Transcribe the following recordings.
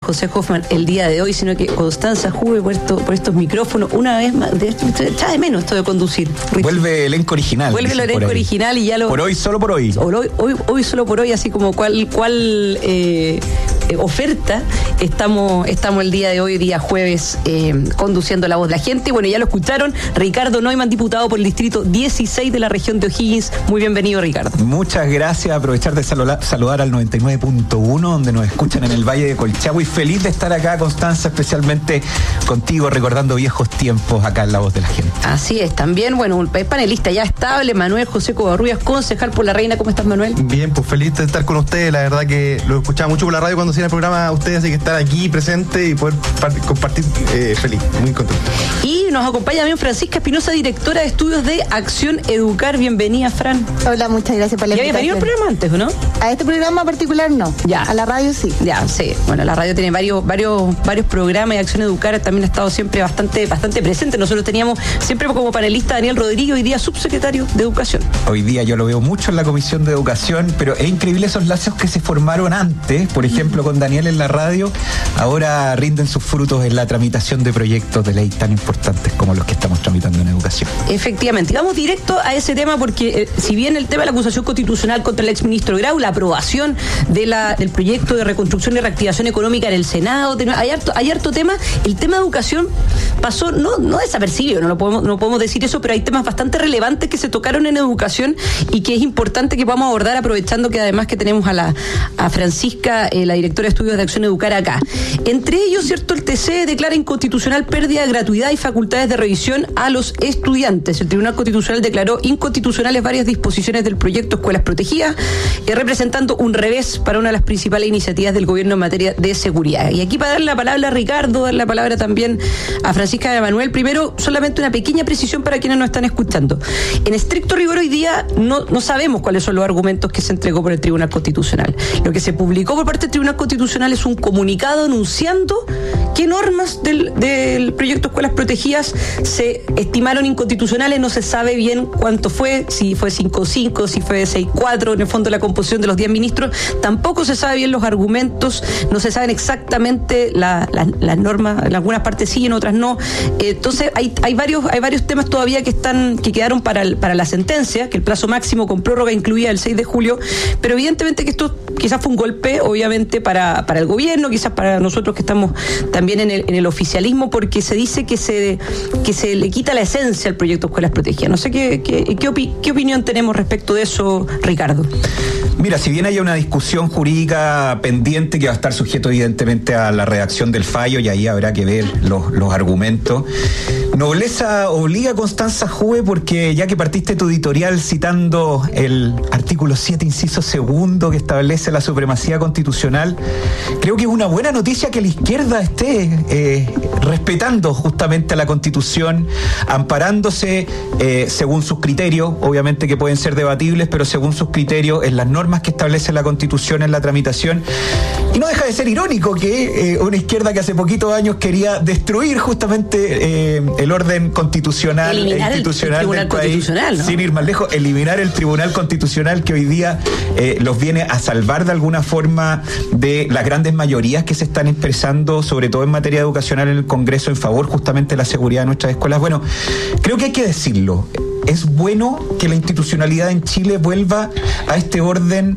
José Hoffman el día de hoy, sino que Constanza Juve por estos micrófonos, una vez más, echa de menos esto de conducir. Vuelve el elenco original. Vuelve el elenco original y ya lo... Por hoy, solo por hoy. Hoy solo por hoy, así como cuál oferta estamos el día de hoy, día jueves, conduciendo La Voz de la Gente. Bueno, ya lo escucharon, Ricardo Neumann, diputado por el distrito 16 de la región de O'Higgins. Muy bienvenido, Ricardo. Muchas gracias, aprovechar de saludar al 99.1, donde nos escuchan en el Valle de Colchagua, y feliz de estar acá, Constanza, especialmente contigo, recordando viejos tiempos acá en La Voz de la Gente. Así es, también, bueno, un panelista ya estable, Manuel José Covarrubias, concejal por La Reina. ¿Cómo estás, Manuel? Bien, pues feliz de estar con ustedes, la verdad que lo escuchaba mucho por la radio cuando hacían el programa a ustedes, así que estar aquí presente y poder compartir, feliz, muy contento. Y nos acompaña también Francisca Espinosa, directora de estudios de Acción Educar. Bienvenida, Fran. Hola, muchas gracias por la invitación. ¿Ya había venido el programa antes o no? A este programa particular no. Ya. A la radio sí. Ya, sí. Bueno, la radio tiene varios programas, y Acción Educar también ha estado siempre bastante presente. Nosotros teníamos siempre como panelista a Daniel Rodríguez, hoy día subsecretario de Educación. Hoy día yo lo veo mucho en la Comisión de Educación, pero es increíble esos lazos que se formaron antes, por ejemplo, con Daniel en la radio, ahora rinden sus frutos en la tramitación de proyectos de ley tan importantes como los que estamos tramitando en educación. Efectivamente. Vamos directo a ese tema porque si bien el tema de la acusación constitucional contra el exministro Grau, la aprobación del proyecto de reconstrucción y reactivación económica en el Senado, hay harto tema. El tema de educación pasó no desapercibido, no podemos decir eso, pero hay temas bastante relevantes que se tocaron en educación y que es importante que podamos abordar, aprovechando que además que tenemos a Francisca, la directora de estudios de Acción Educar acá. Entre ellos, ¿cierto? El TC declara inconstitucional pérdida de gratuidad y facultades de revisión a los estudiantes. El Tribunal Constitucional declaró inconstitucionales varias disposiciones del proyecto Escuelas Protegidas, representando un revés para una de las principales iniciativas del gobierno en materia de seguridad. Y aquí, para darle la palabra a Ricardo, darle la palabra también a Francisca y a Manuel, primero solamente una pequeña precisión para quienes nos están escuchando. En estricto rigor, hoy día no sabemos cuáles son los argumentos que se entregó por el Tribunal Constitucional. Lo que se publicó por parte del Tribunal Constitucional es un comunicado anunciando qué normas del proyecto Escuelas Protegidas se estimaron inconstitucionales. No se sabe bien cuánto fue, si fue 5-5, si fue 6-4, en el fondo la composición de los 10 ministros. Tampoco se sabe bien los argumentos, no se saben exactamente las normas, en algunas partes sí, en otras no. Entonces hay varios temas todavía que quedaron para la sentencia, que el plazo máximo con prórroga incluía el 6 de julio, pero evidentemente que esto quizás fue un golpe, obviamente, para el gobierno, quizás para nosotros que estamos también en el oficialismo, porque se dice que se le quita la esencia al proyecto Escuelas Protegidas. No sé qué opinión tenemos respecto de eso, Ricardo. Mira, si bien hay una discusión jurídica pendiente que va a estar sujeto evidentemente a la redacción del fallo, y ahí habrá que ver los argumentos, nobleza obliga, Constanza Juve, porque ya que partiste tu editorial citando el artículo 7, inciso segundo, que establece la supremacía constitucional, creo que es una buena noticia que la izquierda esté respetando justamente a la Constitución, amparándose según sus criterios, obviamente que pueden ser debatibles, pero según sus criterios en las normas que establece la Constitución en la tramitación. Y no deja de ser irónico que una izquierda que hace poquitos años quería destruir justamente el orden constitucional e institucional del país, ¿no? Sin ir más lejos, eliminar el Tribunal Constitucional, que hoy día los viene a salvar de alguna forma de las grandes mayorías que se están expresando, sobre todo en materia educacional en el Congreso, en favor justamente de la seguridad de nuestras escuelas. Bueno, creo que hay que decirlo. Es bueno que la institucionalidad en Chile vuelva a este orden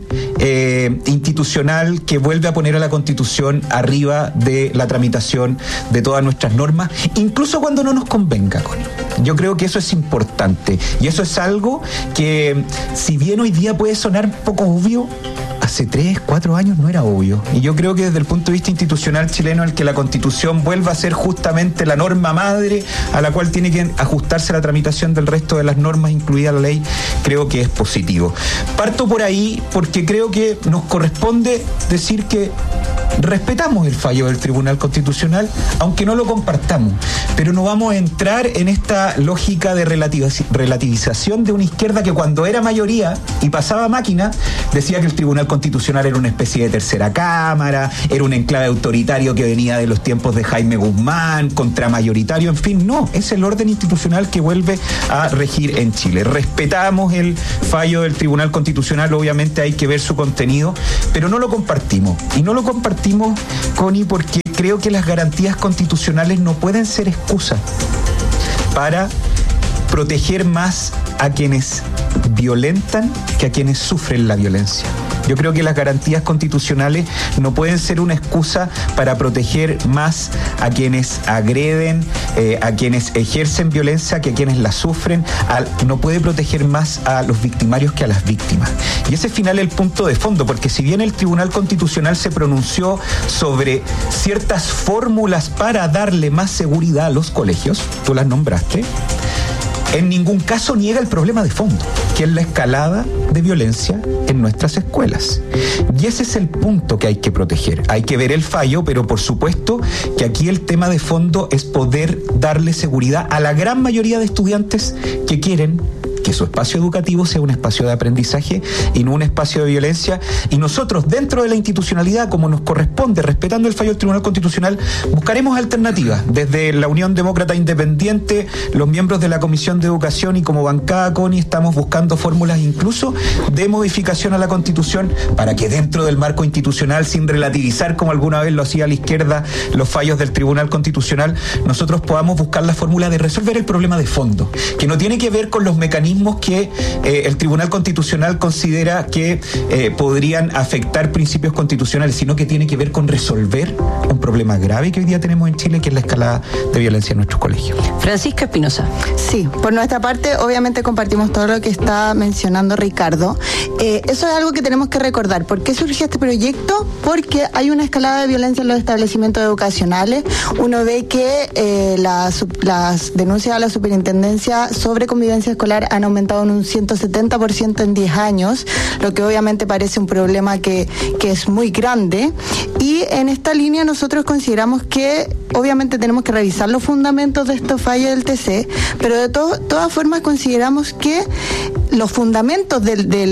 institucional que vuelve a poner a la Constitución arriba de la tramitación de todas nuestras normas, incluso cuando no nos convenga, Connie. Yo creo que eso es importante, y eso es algo que, si bien hoy día puede sonar un poco obvio, hace 3-4 años no era obvio. Y yo creo que desde el punto de vista institucional chileno, el que la Constitución vuelva a ser justamente la norma madre a la cual tiene que ajustarse la tramitación del resto de las normas, incluida la ley, creo que es positivo. Parto por ahí porque creo que nos corresponde decir que respetamos el fallo del Tribunal Constitucional, aunque no lo compartamos, pero no vamos a entrar en esta lógica de relativización de una izquierda que, cuando era mayoría y pasaba máquina, decía que el Tribunal Constitucional era una especie de tercera cámara, era un enclave autoritario que venía de los tiempos de Jaime Guzmán, contramayoritario, en fin. No, es el orden institucional que vuelve a regir en Chile. Respetamos el fallo del Tribunal Constitucional, obviamente hay que ver su contenido, pero no lo compartimos. Y no lo compartimos, Connie, porque creo que las garantías constitucionales no pueden ser excusa para proteger más a quienes violentan que a quienes sufren la violencia. Yo creo que las garantías constitucionales no pueden ser una excusa para proteger más a quienes agreden, a quienes ejercen violencia que a quienes la sufren. No puede proteger más a los victimarios que a las víctimas. Y ese es final el punto de fondo, porque si bien el Tribunal Constitucional se pronunció sobre ciertas fórmulas para darle más seguridad a los colegios, tú las nombraste, en ningún caso niega el problema de fondo, que es la escalada de violencia en nuestras escuelas. Y ese es el punto que hay que proteger. Hay que ver el fallo, pero por supuesto que aquí el tema de fondo es poder darle seguridad a la gran mayoría de estudiantes que quieren que su espacio educativo sea un espacio de aprendizaje y no un espacio de violencia. Y nosotros, dentro de la institucionalidad, como nos corresponde, respetando el fallo del Tribunal Constitucional, buscaremos alternativas. Desde la Unión Demócrata Independiente, los miembros de la Comisión de Educación y como bancada CONI estamos buscando fórmulas incluso de modificación a la Constitución para que dentro del marco institucional, sin relativizar como alguna vez lo hacía la izquierda los fallos del Tribunal Constitucional, nosotros podamos buscar la fórmula de resolver el problema de fondo, que no tiene que ver con los mecanismos que el Tribunal Constitucional considera que podrían afectar principios constitucionales, sino que tiene que ver con resolver un problema grave que hoy día tenemos en Chile, que es la escalada de violencia en nuestros colegios. Francisca Espinosa. Sí, por nuestra parte, obviamente compartimos todo lo que está mencionando Ricardo. Eso es algo que tenemos que recordar. ¿Por qué surge este proyecto? Porque hay una escalada de violencia en los establecimientos educacionales. Uno ve que las denuncias a la superintendencia sobre convivencia escolar han aumentado en un 170% en 10 años, lo que obviamente parece un problema que es muy grande. Y en esta línea nosotros consideramos que obviamente tenemos que revisar los fundamentos de estos fallos del TC, pero de todas formas consideramos que los fundamentos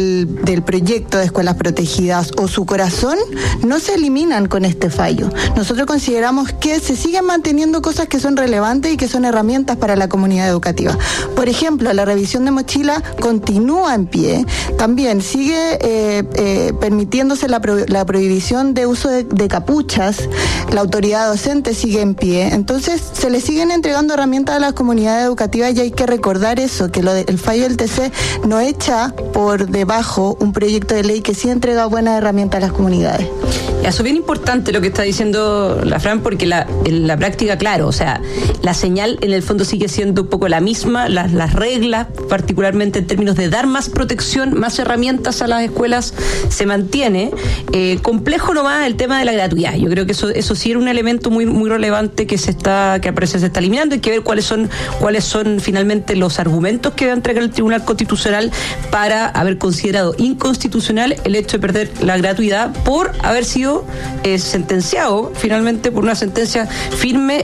del proyecto de escuelas protegidas o su corazón no se eliminan con este fallo. Nosotros consideramos que se siguen manteniendo cosas que son relevantes y que son herramientas para la comunidad educativa. Por ejemplo, la revisión de mochila continúa en pie. También sigue permitiéndose la prohibición de uso de capuchas. La autoridad docente sigue en pie. Entonces, se le siguen entregando herramientas a las comunidades educativas y hay que recordar eso, que el fallo del TC no echa por debajo un proyecto de ley que sí entrega buenas herramientas a las comunidades. Eso es bien importante lo que está diciendo la Fran, porque en la práctica, claro, o sea, la señal en el fondo sigue siendo un poco la misma, las reglas, particularmente en términos de dar más protección, más herramientas a las escuelas, se mantiene. Complejo nomás el tema de la gratuidad. Yo creo que eso sí era un elemento muy, muy relevante que aparece se está eliminando. Hay que ver cuáles son finalmente los argumentos que va a entregar el Tribunal Constitucional para haber considerado inconstitucional el hecho de perder la gratuidad por haber sido sentenciado finalmente por una sentencia firme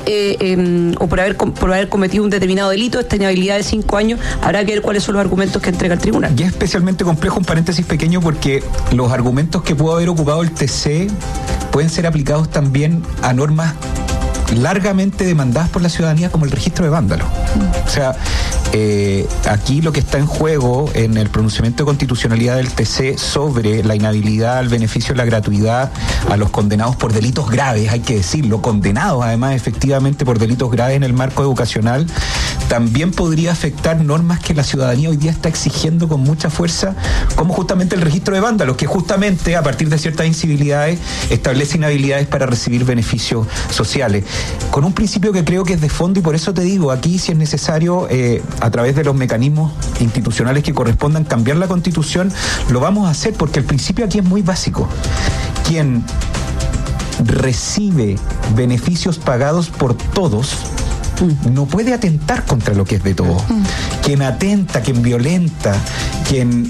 o por haber cometido un determinado delito. Esta inhabilidad de 5 años, habrá que ver cuáles son los argumentos que entrega el tribunal. Y es especialmente complejo, un paréntesis pequeño, porque los argumentos que pudo haber ocupado el TC pueden ser aplicados también a normas largamente demandadas por la ciudadanía, como el registro de vándalos. O sea, aquí lo que está en juego en el pronunciamiento de constitucionalidad del TC sobre la inhabilidad al beneficio de la gratuidad a los condenados por delitos graves, hay que decirlo, condenados además efectivamente por delitos graves en el marco educacional, también podría afectar normas que la ciudadanía hoy día está exigiendo con mucha fuerza, como justamente el registro de vándalos, que justamente a partir de ciertas incivilidades establece inhabilidades para recibir beneficios sociales, con un principio que creo que es de fondo. Y por eso te digo, aquí si es necesario a través de los mecanismos institucionales que correspondan cambiar la Constitución, lo vamos a hacer, porque el principio aquí es muy básico. Quien recibe beneficios pagados por todos no puede atentar contra lo que es de todos. Quien atenta, quien violenta, quien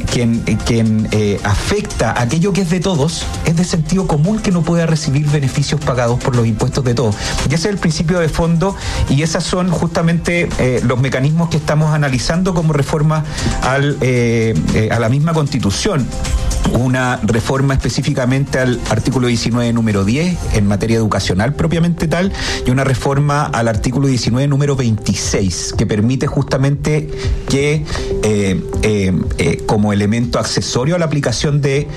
afecta aquello que es de todos, es de sentido común que no pueda recibir beneficios pagados por los impuestos de todos. Y ese es el principio de fondo, y esas son justamente los mecanismos que estamos analizando como reforma a la misma Constitución. una reforma específicamente al artículo 19, número 10, en materia educacional propiamente tal, y una reforma al artículo 19, número 26, que permite justamente que como elemento accesorio a la aplicación de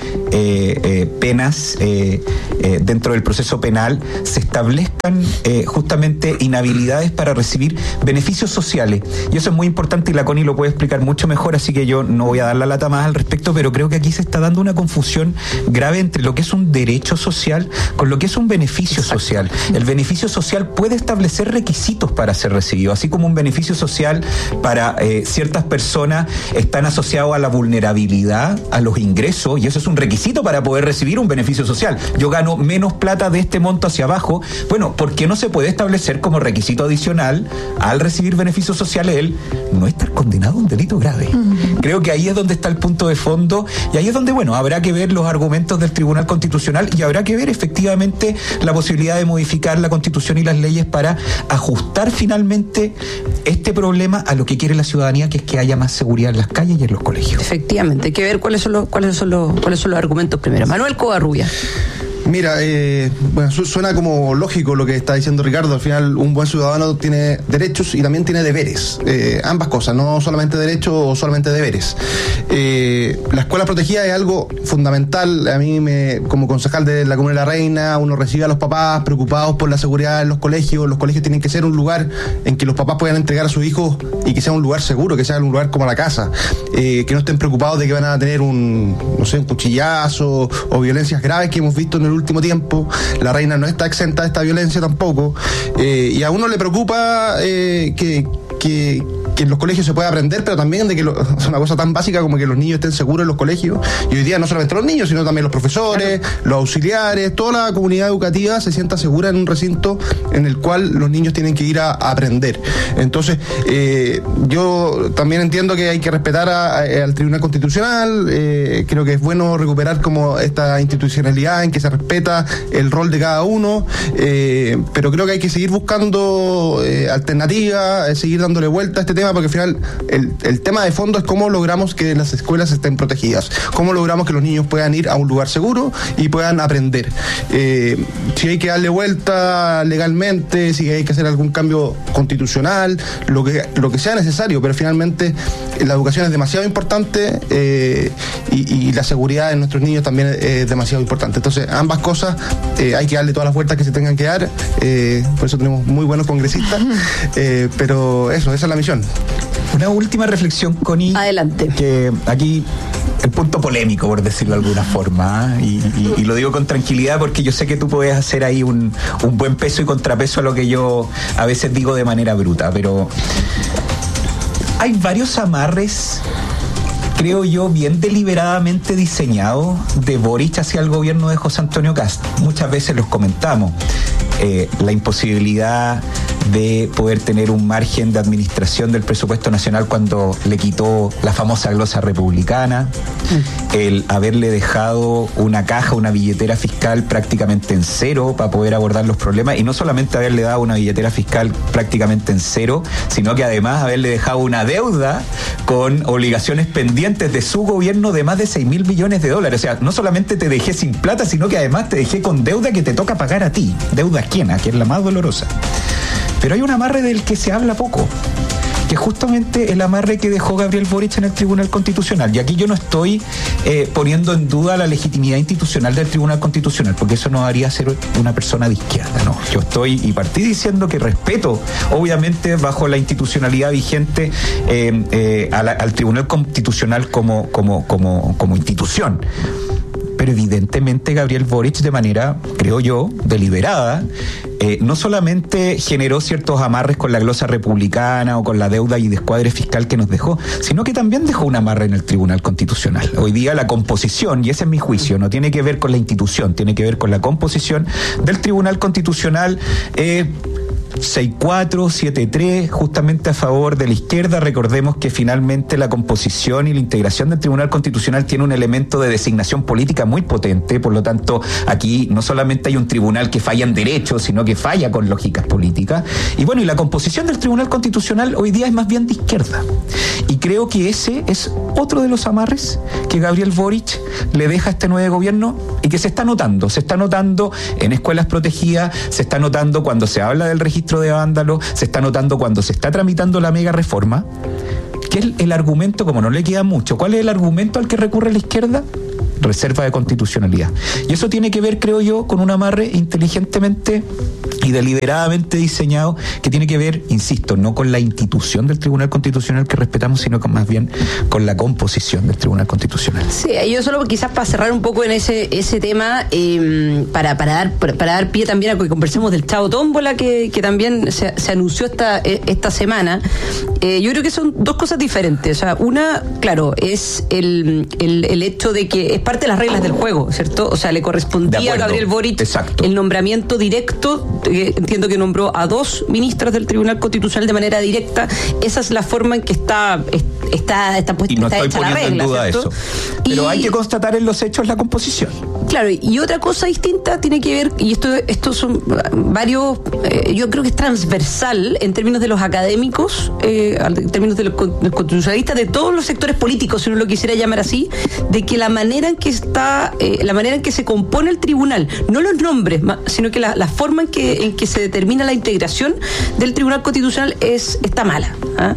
penas dentro del proceso penal se establezcan justamente inhabilidades para recibir beneficios sociales. Y eso es muy importante y la Connie lo puede explicar mucho mejor, así que yo no voy a dar la lata más al respecto, pero creo que aquí se está dando una confusión grave entre lo que es un derecho social con lo que es un beneficio social. El beneficio social puede establecer requisitos para ser recibido, así como un beneficio social para ciertas personas están asociados a la vulnerabilidad, a los ingresos, y eso es un requisito para poder recibir un beneficio social. Yo gano menos plata de este monto hacia abajo. Bueno, ¿por qué no se puede establecer como requisito adicional al recibir beneficios sociales el no estar condenado a un delito grave? Creo que ahí es donde está el punto de fondo, y ahí es donde, bueno, habrá que ver los argumentos del Tribunal Constitucional y habrá que ver efectivamente la posibilidad de modificar la Constitución y las leyes para ajustar finalmente este problema a lo que quiere la ciudadanía, que es que haya más seguridad en las calles y en los colegios. Efectivamente, hay que ver cuáles son los argumentos primero. Manuel Covarrubia. Mira, bueno, suena como lógico lo que está diciendo Ricardo. Al final, un buen ciudadano tiene derechos y también tiene deberes. Ambas cosas, no solamente derechos o solamente deberes. La escuela protegida es algo fundamental. A mí, como concejal de la Comuna de La Reina, uno recibe a los papás preocupados por la seguridad en los colegios. Los colegios tienen que ser un lugar en que los papás puedan entregar a sus hijos y que sea un lugar seguro, que sea un lugar como la casa. Que no estén preocupados de que van a tener un cuchillazo o violencias graves que hemos visto en el último tiempo. La Reina no está exenta de esta violencia tampoco, y a uno le preocupa que en los colegios se pueda aprender, pero también de que es una cosa tan básica como que los niños estén seguros en los colegios, y hoy día no solamente los niños, sino también los profesores, los auxiliares, toda la comunidad educativa se sienta segura en un recinto en el cual los niños tienen que ir a aprender. Entonces, yo también entiendo que hay que respetar al Tribunal Constitucional. Creo que es bueno recuperar como esta institucionalidad en que se respeta el rol de cada uno, pero creo que hay que seguir buscando alternativas, seguir dándole vuelta a este tema, porque al final el tema de fondo es cómo logramos que las escuelas estén protegidas, cómo logramos que los niños puedan ir a un lugar seguro y puedan aprender. Si hay que darle vuelta legalmente, si hay que hacer algún cambio constitucional, lo que sea necesario, pero finalmente la educación es demasiado importante, y la seguridad de nuestros niños también es demasiado importante. Entonces, ambas cosas hay que darle todas las vueltas que se tengan que dar. Por eso tenemos muy buenos congresistas, pero esa es la misión. Una última reflexión, Connie. Adelante. Que aquí el punto polémico, por decirlo de alguna forma, y lo digo con tranquilidad porque yo sé que tú puedes hacer ahí un buen peso y contrapeso a lo que yo a veces digo de manera bruta, pero hay varios amarres, creo yo, bien deliberadamente diseñados de Boric hacia el gobierno de José Antonio Kast. Muchas veces los comentamos. La imposibilidad de poder tener un margen de administración del presupuesto nacional cuando le quitó la famosa glosa republicana, el haberle dejado una caja, una billetera fiscal prácticamente en cero para poder abordar los problemas, y no solamente haberle dado una billetera fiscal prácticamente en cero, sino que además haberle dejado una deuda con obligaciones pendientes de su gobierno de más de 6.000 millones de dólares. O sea, no solamente te dejé sin plata, sino que además te dejé con deuda que te toca pagar a ti, deuda ajena, que es la más dolorosa. Pero hay un amarre del que se habla poco, que es justamente el amarre que dejó Gabriel Boric en el Tribunal Constitucional. Y aquí yo no estoy poniendo en duda la legitimidad institucional del Tribunal Constitucional, porque eso no haría ser una persona de izquierda, no. Yo partí diciendo que respeto, obviamente, bajo la institucionalidad vigente, al Tribunal Constitucional como institución. Pero evidentemente Gabriel Boric, de manera, creo yo, deliberada, no solamente generó ciertos amarres con la glosa republicana o con la deuda y descuadre fiscal que nos dejó, sino que también dejó un amarre en el Tribunal Constitucional. Hoy día la composición, y ese es mi juicio, no tiene que ver con la institución, tiene que ver con la composición del Tribunal Constitucional, 6-4, 7-3, justamente a favor de la izquierda. Recordemos que finalmente la composición y la integración del Tribunal Constitucional tiene un elemento de designación política muy potente, por lo tanto aquí no solamente hay un tribunal que falla en derecho, sino que falla con lógicas políticas. Y bueno, y la composición del Tribunal Constitucional hoy día es más bien de izquierda. Y creo que ese es otro de los amarres que Gabriel Boric le deja a este nuevo gobierno y que se está notando en escuelas protegidas, se está notando cuando se habla del registro de vándalos, se está notando cuando se está tramitando la mega reforma, que es el argumento, como no le queda mucho. ¿Cuál es el argumento al que recurre la izquierda? Reserva de constitucionalidad. Y eso tiene que ver, creo yo, con un amarre inteligentemente y deliberadamente diseñado que tiene que ver, insisto, no con la institución del Tribunal Constitucional que respetamos, sino más bien con la composición del Tribunal Constitucional. Sí, yo solo quizás para cerrar un poco en ese tema, para dar pie también a que conversemos del Chavo Tómbola que también se anunció esta semana. Yo creo que son dos cosas diferentes. O sea, una, claro, es el hecho de que es parte de las reglas del juego, ¿cierto? O sea, le correspondía a Gabriel Boric el nombramiento directo. Entiendo que nombró a 2 ministras del Tribunal Constitucional de manera directa. Esa es la forma en que está puesta, y no está estoy hecha la regla, en duda ¿cierto? eso. Pero hay que constatar en los hechos la composición. Claro, y otra cosa distinta tiene que ver, y estos son varios, yo creo que es transversal en términos de los académicos, en términos de los constitucionalistas, de todos los sectores políticos, si uno lo quisiera llamar así, de que la manera en que se compone el tribunal, no los nombres, sino que la forma en que se determina la integración del Tribunal Constitucional está mala.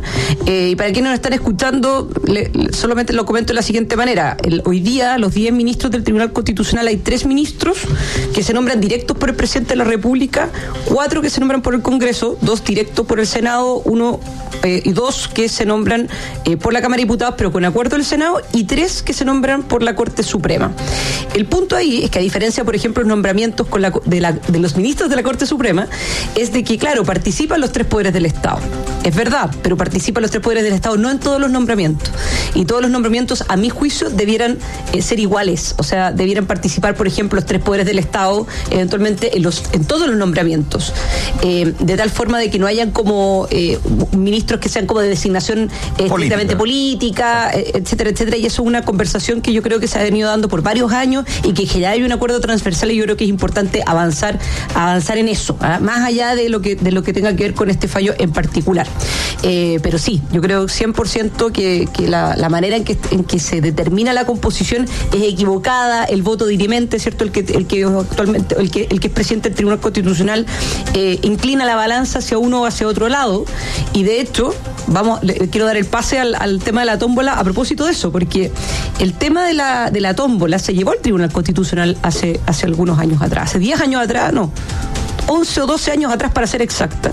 Y para quienes nos están escuchando, solamente lo comento de la siguiente manera. Hoy día, los 10 ministros del Tribunal Constitucional, hay 3 ministros que se nombran directos por el presidente de la República, 4 que se nombran por el Congreso, 2 directos por el Senado, 1 y 2 que se nombran por la Cámara de Diputados, pero con acuerdo del Senado, y 3 que se nombran por la Corte Suprema. El punto ahí es que, a diferencia, por ejemplo, los nombramientos de los ministros de la Corte Suprema, es de que, claro, participan los 3 poderes del Estado. Es verdad, pero participan los 3 poderes del Estado, no en todos los nombramientos. Y todos los nombramientos, a mi juicio, debieran ser iguales. O sea, debieran participar, por ejemplo, los 3 poderes del Estado, eventualmente en todos los nombramientos. De tal forma de que no hayan como ministros que sean como de designación estrictamente política, etcétera, etcétera. Y eso es una conversación que yo creo que se ha venido dando por varios años y que ya hay un acuerdo transversal, y yo creo que es importante avanzar en eso, más allá de lo que tenga que ver con este fallo en particular. Pero sí, yo creo 100% que la manera en que se determina la composición es equivocada. El voto dirimente, ¿cierto? El que actualmente el que es presidente del Tribunal Constitucional inclina la balanza hacia uno o hacia otro lado. Y de hecho, quiero dar el pase al tema de la tómbola a propósito de eso, porque el tema de la tómbola se llevó al Tribunal Constitucional hace algunos años atrás, hace 10 años atrás, no, 11 o 12 años atrás para ser exacta,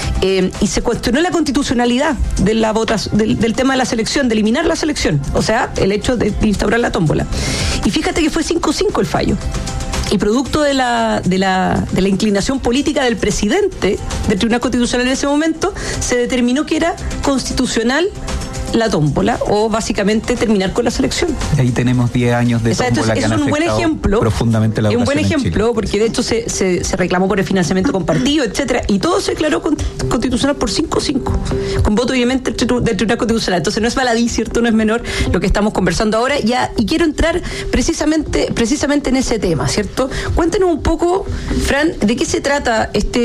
y se cuestionó la constitucionalidad del tema de la selección, de eliminar la selección, o sea, el hecho de instaurar la tómbola. Y fíjate que fue 5-5 el fallo. Y producto de la inclinación política del presidente del Tribunal Constitucional en ese momento, se determinó que era constitucional la tómbola, o básicamente terminar con la selección. Y ahí tenemos 10 años de tómbola que han afectado profundamente la educación. Es un buen ejemplo, porque de hecho se reclamó por el financiamiento compartido, etcétera, y todo se declaró constitucional por 5-5, con voto obviamente del Tribunal Constitucional. Entonces no es baladí, ¿cierto? No es menor lo que estamos conversando ahora, y quiero entrar precisamente en ese tema, ¿cierto? Cuéntenos un poco, Fran, de qué se trata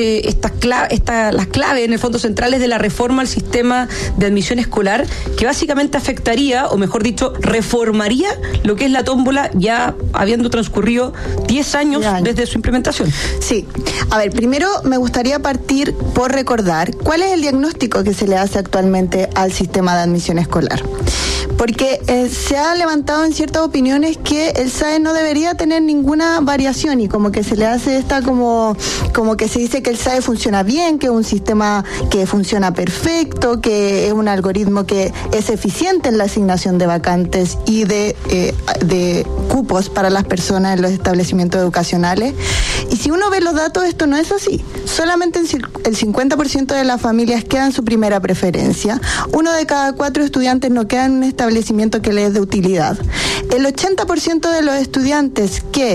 las claves, en el fondo, centrales de la reforma al sistema de admisión escolar, que básicamente afectaría, o mejor dicho, reformaría lo que es la tómbola, ya habiendo transcurrido 10 años desde su implementación. Sí. A ver, primero me gustaría partir por recordar cuál es el diagnóstico que se le hace actualmente al sistema de admisión escolar. Porque se ha levantado en ciertas opiniones que el SAE no debería tener ninguna variación, y como que se le hace como que se dice que el SAE funciona bien, que es un sistema que funciona perfecto, que es un algoritmo que es eficiente en la asignación de vacantes y de cupos para las personas en los establecimientos educacionales. Y si uno ve los datos, esto no es así. Solamente el 50% de las familias queda en su primera preferencia. 1 de cada 4 estudiantes no queda en un establecimiento que les es de utilidad. El 80% de los estudiantes que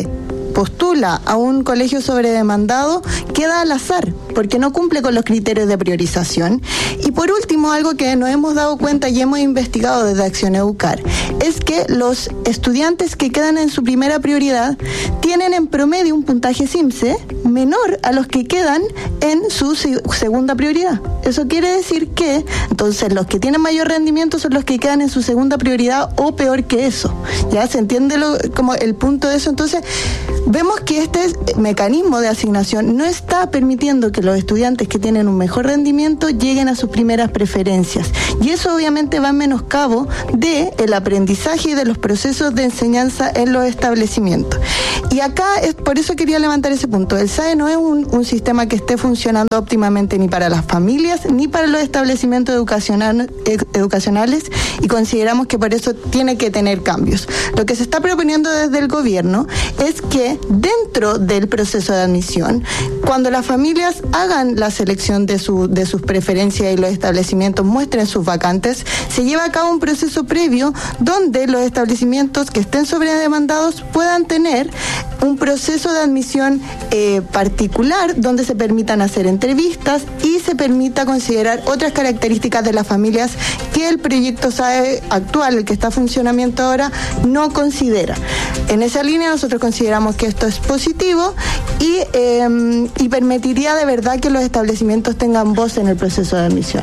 postula a un colegio sobredemandado queda al azar, porque no cumple con los criterios de priorización. Y por último, algo que nos hemos dado cuenta y hemos investigado desde Acción Educar, es que los estudiantes que quedan en su primera prioridad tienen en promedio un puntaje CIMSE menor a los que quedan en su segunda prioridad. Eso quiere decir que, entonces, los que tienen mayor rendimiento son los que quedan en su segunda prioridad o peor que eso. ¿Ya se entiende como el punto de eso? Entonces, vemos que este mecanismo de asignación no está permitiendo que los estudiantes que tienen un mejor rendimiento lleguen a sus primeras preferencias. Y eso obviamente va en menoscabo del aprendizaje y de los procesos de enseñanza en los establecimientos. Y acá, por eso quería levantar ese punto. El SAE no es un sistema que esté funcionando óptimamente ni para las familias ni para los establecimientos educacionales, y consideramos que por eso tiene que tener cambios. Lo que se está proponiendo desde el gobierno es que dentro del proceso de admisión, cuando las familias hagan la selección de sus preferencias y los establecimientos muestren sus vacantes, se lleva a cabo un proceso previo donde los establecimientos que estén sobredemandados puedan tener un proceso de admisión particular, donde se permitan hacer entrevistas y se permita considerar otras características de las familias que el proyecto SAE actual, el que está en funcionamiento ahora, no considera. En esa línea nosotros consideramos que esto es positivo y permitiría de verdad que los establecimientos tengan voz en el proceso de admisión.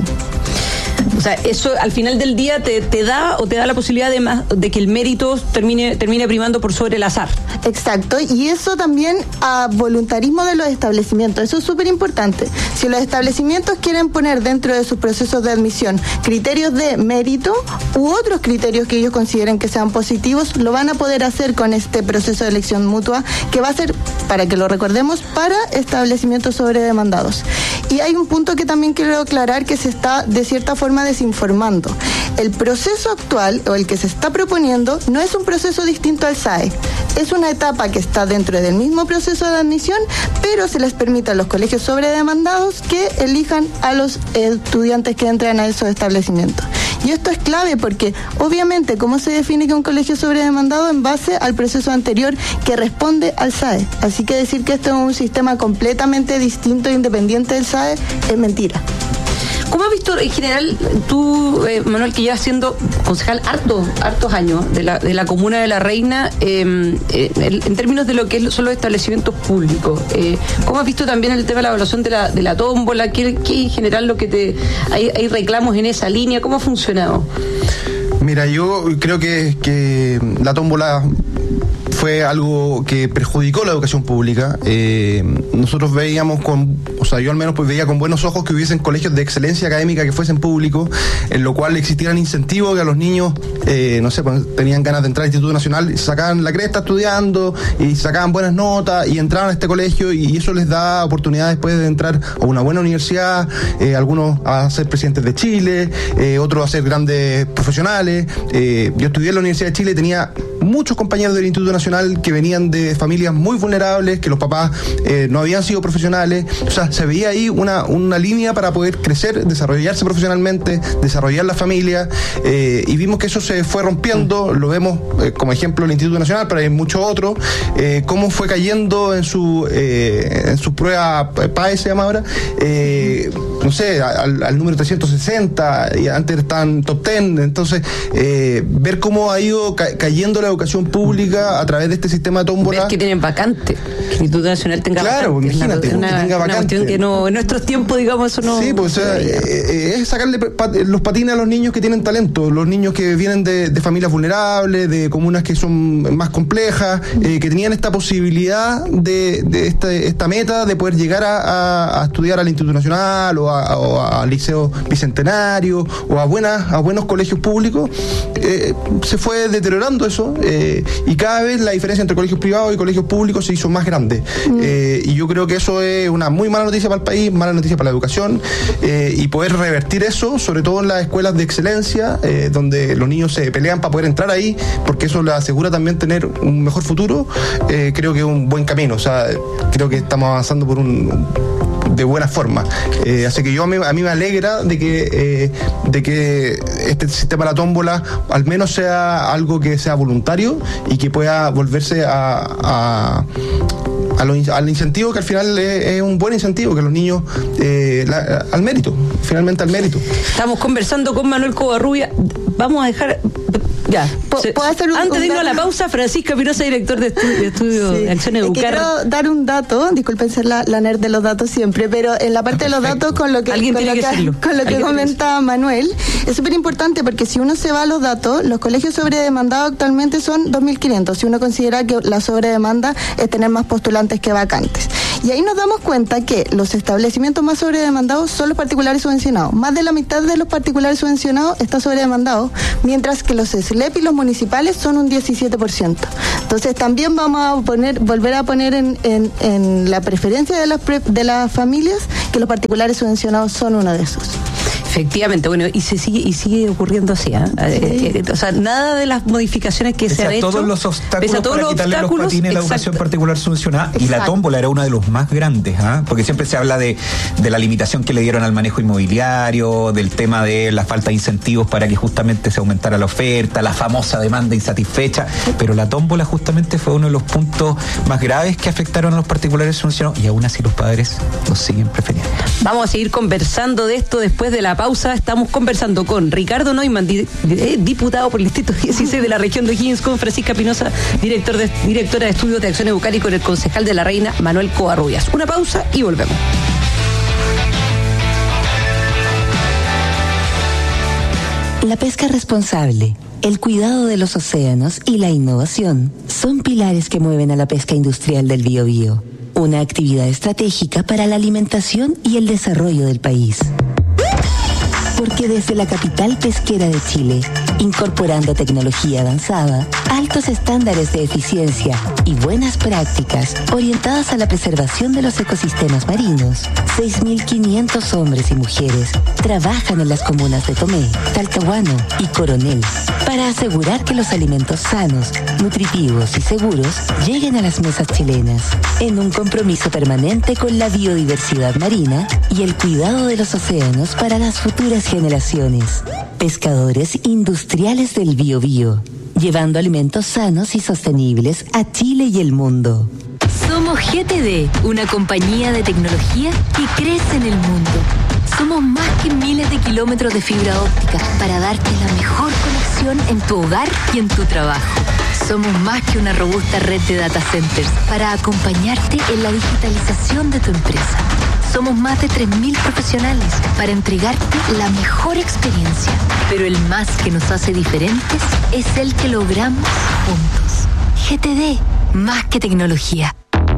O sea, eso al final del día te da la posibilidad de que el mérito termine primando por sobre el azar. Exacto, y eso también a voluntarismo de los establecimientos, eso es súper importante. Si los establecimientos quieren poner dentro de sus procesos de admisión criterios de mérito u otros criterios que ellos consideren que sean positivos, lo van a poder hacer con este proceso de elección mutua, que va a ser, para que lo recordemos, para establecimientos sobredemandados. Y hay un punto que también quiero aclarar, que se está de cierta forma desinformando. El proceso actual, o el que se está proponiendo, no es un proceso distinto al SAE. Es una etapa que está dentro del mismo proceso de admisión, pero se les permite a los colegios sobredemandados que elijan a los estudiantes que entran a esos establecimientos. Y esto es clave porque, obviamente, ¿cómo se define que un colegio es sobredemandado? En base al proceso anterior que responde al SAE. Así que decir que esto es un sistema completamente distinto e independiente del SAE es mentira. ¿Cómo has visto en general tú, Manuel, que llevas siendo concejal hartos años de la comuna de La Reina, en términos de lo que son los establecimientos públicos? ¿Cómo has visto también el tema de la evaluación de la tómbola? ¿Qué en general hay reclamos en esa línea? ¿Cómo ha funcionado? Mira, yo creo que la tómbola fue algo que perjudicó la educación pública. Nosotros veíamos yo al menos pues veía con buenos ojos que hubiesen colegios de excelencia académica que fuesen públicos, en lo cual existieran incentivos que a los niños, pues tenían ganas de entrar al Instituto Nacional, y sacaban la cresta estudiando y sacaban buenas notas y entraban a este colegio, y eso les da oportunidad después de entrar a una buena universidad, algunos a ser presidentes de Chile, otros a ser grandes profesionales. Yo estudié en la Universidad de Chile y tenía muchos compañeros del Instituto Nacional que venían de familias muy vulnerables, que los papás no habían sido profesionales. O sea, se veía ahí una línea para poder crecer, desarrollarse profesionalmente, desarrollar la familia, y vimos que eso se fue rompiendo. Lo vemos como ejemplo el Instituto Nacional, pero hay muchos otros, cómo fue cayendo en su prueba PAE, se llama ahora, al número 360, y antes estaban top 10. Entonces, ver cómo ha ido cayendo la educación pública a través de este sistema de tómbola. Ves que tienen vacante, que el Instituto Nacional tenga claro, vacante. Imagínate, que tenga vacante. Que no, en nuestros tiempos, digamos, eso no. Sí, pues, es sacarle los patines a los niños que tienen talento, los niños que vienen de familias vulnerables, de comunas que son más complejas, que tenían esta posibilidad de esta meta de poder llegar a estudiar al Instituto Nacional o al Liceo Bicentenario o a buenos colegios públicos. Se fue deteriorando eso, y cada vez la diferencia entre colegios privados y colegios públicos se hizo más grande. Y yo creo que eso es una muy mala noticia para el país, mala noticia para la educación, y poder revertir eso, sobre todo en las escuelas de excelencia, donde los niños se pelean para poder entrar ahí, porque eso les asegura también tener un mejor futuro. Creo que es un buen camino. O sea, creo que estamos avanzando por un de buena forma. Así que a mí me alegra de que este sistema de la tómbola al menos sea algo que sea voluntario y que pueda volverse al incentivo, que al final es un buen incentivo, que los niños al mérito, finalmente al mérito. Estamos conversando con Manuel Covarrubias. Vamos a dejar... Ya. Antes de irnos a la pausa, Francisca Pinoza, director de estudio de Acción Educar. Quiero dar un dato, disculpen ser la nerd de los datos siempre, pero en la parte de los datos, con lo que comentaba Manuel, es súper importante porque si uno se va a los datos, los colegios sobredemandados actualmente son 2.500, si uno considera que la sobredemanda es tener más postulantes que vacantes. Y ahí nos damos cuenta que los establecimientos más sobredemandados son los particulares subvencionados. Más de la mitad de los particulares subvencionados está sobredemandado, mientras que los SLEP y los municipales son un 17%. Entonces también vamos a volver a poner en la preferencia de las familias que los particulares subvencionados son uno de esos. Efectivamente, bueno, y sigue ocurriendo así, ¿eh? O sea, nada de las modificaciones que se han hecho. Todos los obstáculos para quitarle los patines a la educación particular subvencionada. Y la tómbola era uno de los más grandes, porque siempre se habla de la limitación que le dieron al manejo inmobiliario, del tema de la falta de incentivos para que justamente se aumentara la oferta, la famosa demanda insatisfecha, pero la tómbola justamente fue uno de los puntos más graves que afectaron a los particulares subvencionados, y aún así los padres los siguen prefiriendo. Vamos a seguir conversando de esto después de la pausa. Estamos conversando con Ricardo Neumann, diputado por el Distrito 16 de la región de O'Higgins, con Francisca Pinoza, directora de Estudios de Acción Educar, y con el concejal de La Reina, Manuel Covarrubias. Una pausa y volvemos. La pesca responsable, el cuidado de los océanos y la innovación son pilares que mueven a la pesca industrial del Biobío, una actividad estratégica para la alimentación y el desarrollo del país. Porque desde la capital pesquera de Chile, incorporando tecnología avanzada, altos estándares de eficiencia y buenas prácticas orientadas a la preservación de los ecosistemas marinos, 6.500 hombres y mujeres trabajan en las comunas de Tomé, Talcahuano y Coronel para asegurar que los alimentos sanos, nutritivos y seguros lleguen a las mesas chilenas, en un compromiso permanente con la biodiversidad marina y el cuidado de los océanos para las futuras generaciones. Pescadores industriales del Biobío, llevando alimentos sanos y sostenibles a Chile y el mundo. Somos GTD, una compañía de tecnología que crece en el mundo. Somos más que miles de kilómetros de fibra óptica para darte la mejor conexión en tu hogar y en tu trabajo. Somos más que una robusta red de data centers para acompañarte en la digitalización de tu empresa. Somos más de 3.000 profesionales para entregarte la mejor experiencia. Pero el más que nos hace diferentes es el que logramos juntos. GTD, más que tecnología.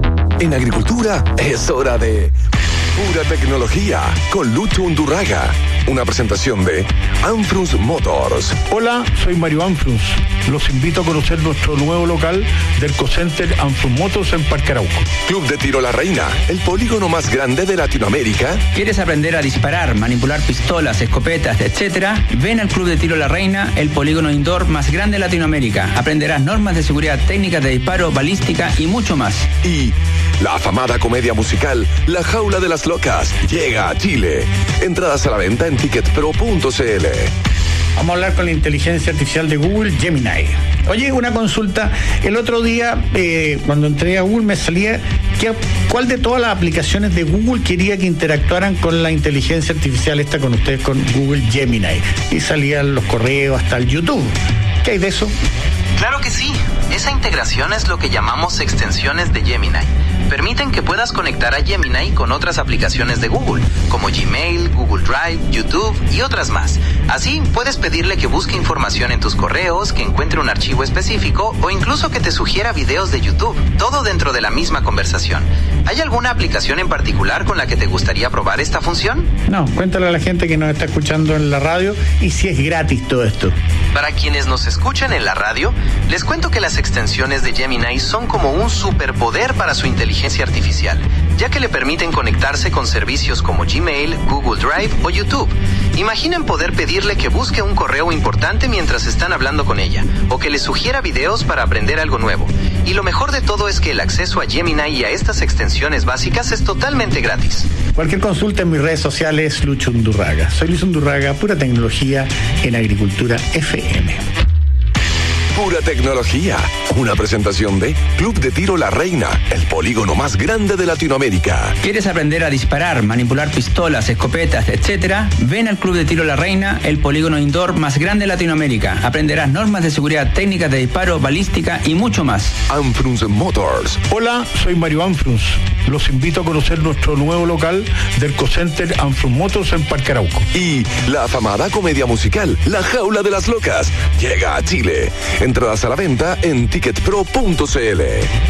En agricultura es hora de pura tecnología con Lucho Undurraga. Una presentación de Anfrus Motors. Hola, soy Mario Anfrus. Los invito a conocer nuestro nuevo local del Ecocenter Anfrus Motors en Parque Arauco. Club de Tiro La Reina, el polígono más grande de Latinoamérica. ¿Quieres aprender a disparar, manipular pistolas, escopetas, etcétera? Ven al Club de Tiro La Reina, el polígono indoor más grande de Latinoamérica. Aprenderás normas de seguridad, técnicas de disparo, balística y mucho más. Y la afamada comedia musical La Jaula de las Locas llega a Chile. Entradas a la venta en ticketpro.cl. Vamos a hablar con la inteligencia artificial de Google, Gemini. Oye, una consulta. El otro día, cuando entré a Google, me salía cuál de todas las aplicaciones de Google quería que interactuaran con la inteligencia artificial esta con ustedes, con Google Gemini. Y salían los correos, hasta el YouTube. ¿Qué hay de eso? Claro que sí. Esa integración es lo que llamamos extensiones de Gemini. Permiten que puedas conectar a Gemini con otras aplicaciones de Google, como Gmail, Google Drive, YouTube y otras más. Así, puedes pedirle que busque información en tus correos, que encuentre un archivo específico o incluso que te sugiera videos de YouTube, todo dentro de la misma conversación. ¿Hay alguna aplicación en particular con la que te gustaría probar esta función? No, cuéntale a la gente que nos está escuchando en la radio y si es gratis todo esto. Para quienes nos escuchan en la radio, les cuento que las extensiones de Gemini son como un superpoder para su inteligencia artificial, ya que le permiten conectarse con servicios como Gmail, Google Drive o YouTube. Imaginen poder pedirle que busque un correo importante mientras están hablando con ella, o que le sugiera videos para aprender algo nuevo. Y lo mejor de todo es que el acceso a Gemini y a estas extensiones básicas es totalmente gratis. Cualquier consulta en mis redes sociales, Lucho Undurraga. Soy Luis Undurraga, pura tecnología en Agricultura FM. Pura tecnología. Una presentación de Club de Tiro La Reina, el polígono más grande de Latinoamérica. ¿Quieres aprender a disparar, manipular pistolas, escopetas, etcétera? Ven al Club de Tiro La Reina, el polígono indoor más grande de Latinoamérica. Aprenderás normas de seguridad, técnicas de disparo, balística y mucho más. Anfrunz Motors. Hola, soy Mario Anfrunz. Los invito a conocer nuestro nuevo local del Ecocenter Anfrunz Motors en Parque Arauco. Y la afamada comedia musical La Jaula de las Locas llega a Chile. Entradas a la venta en ticketpro.cl.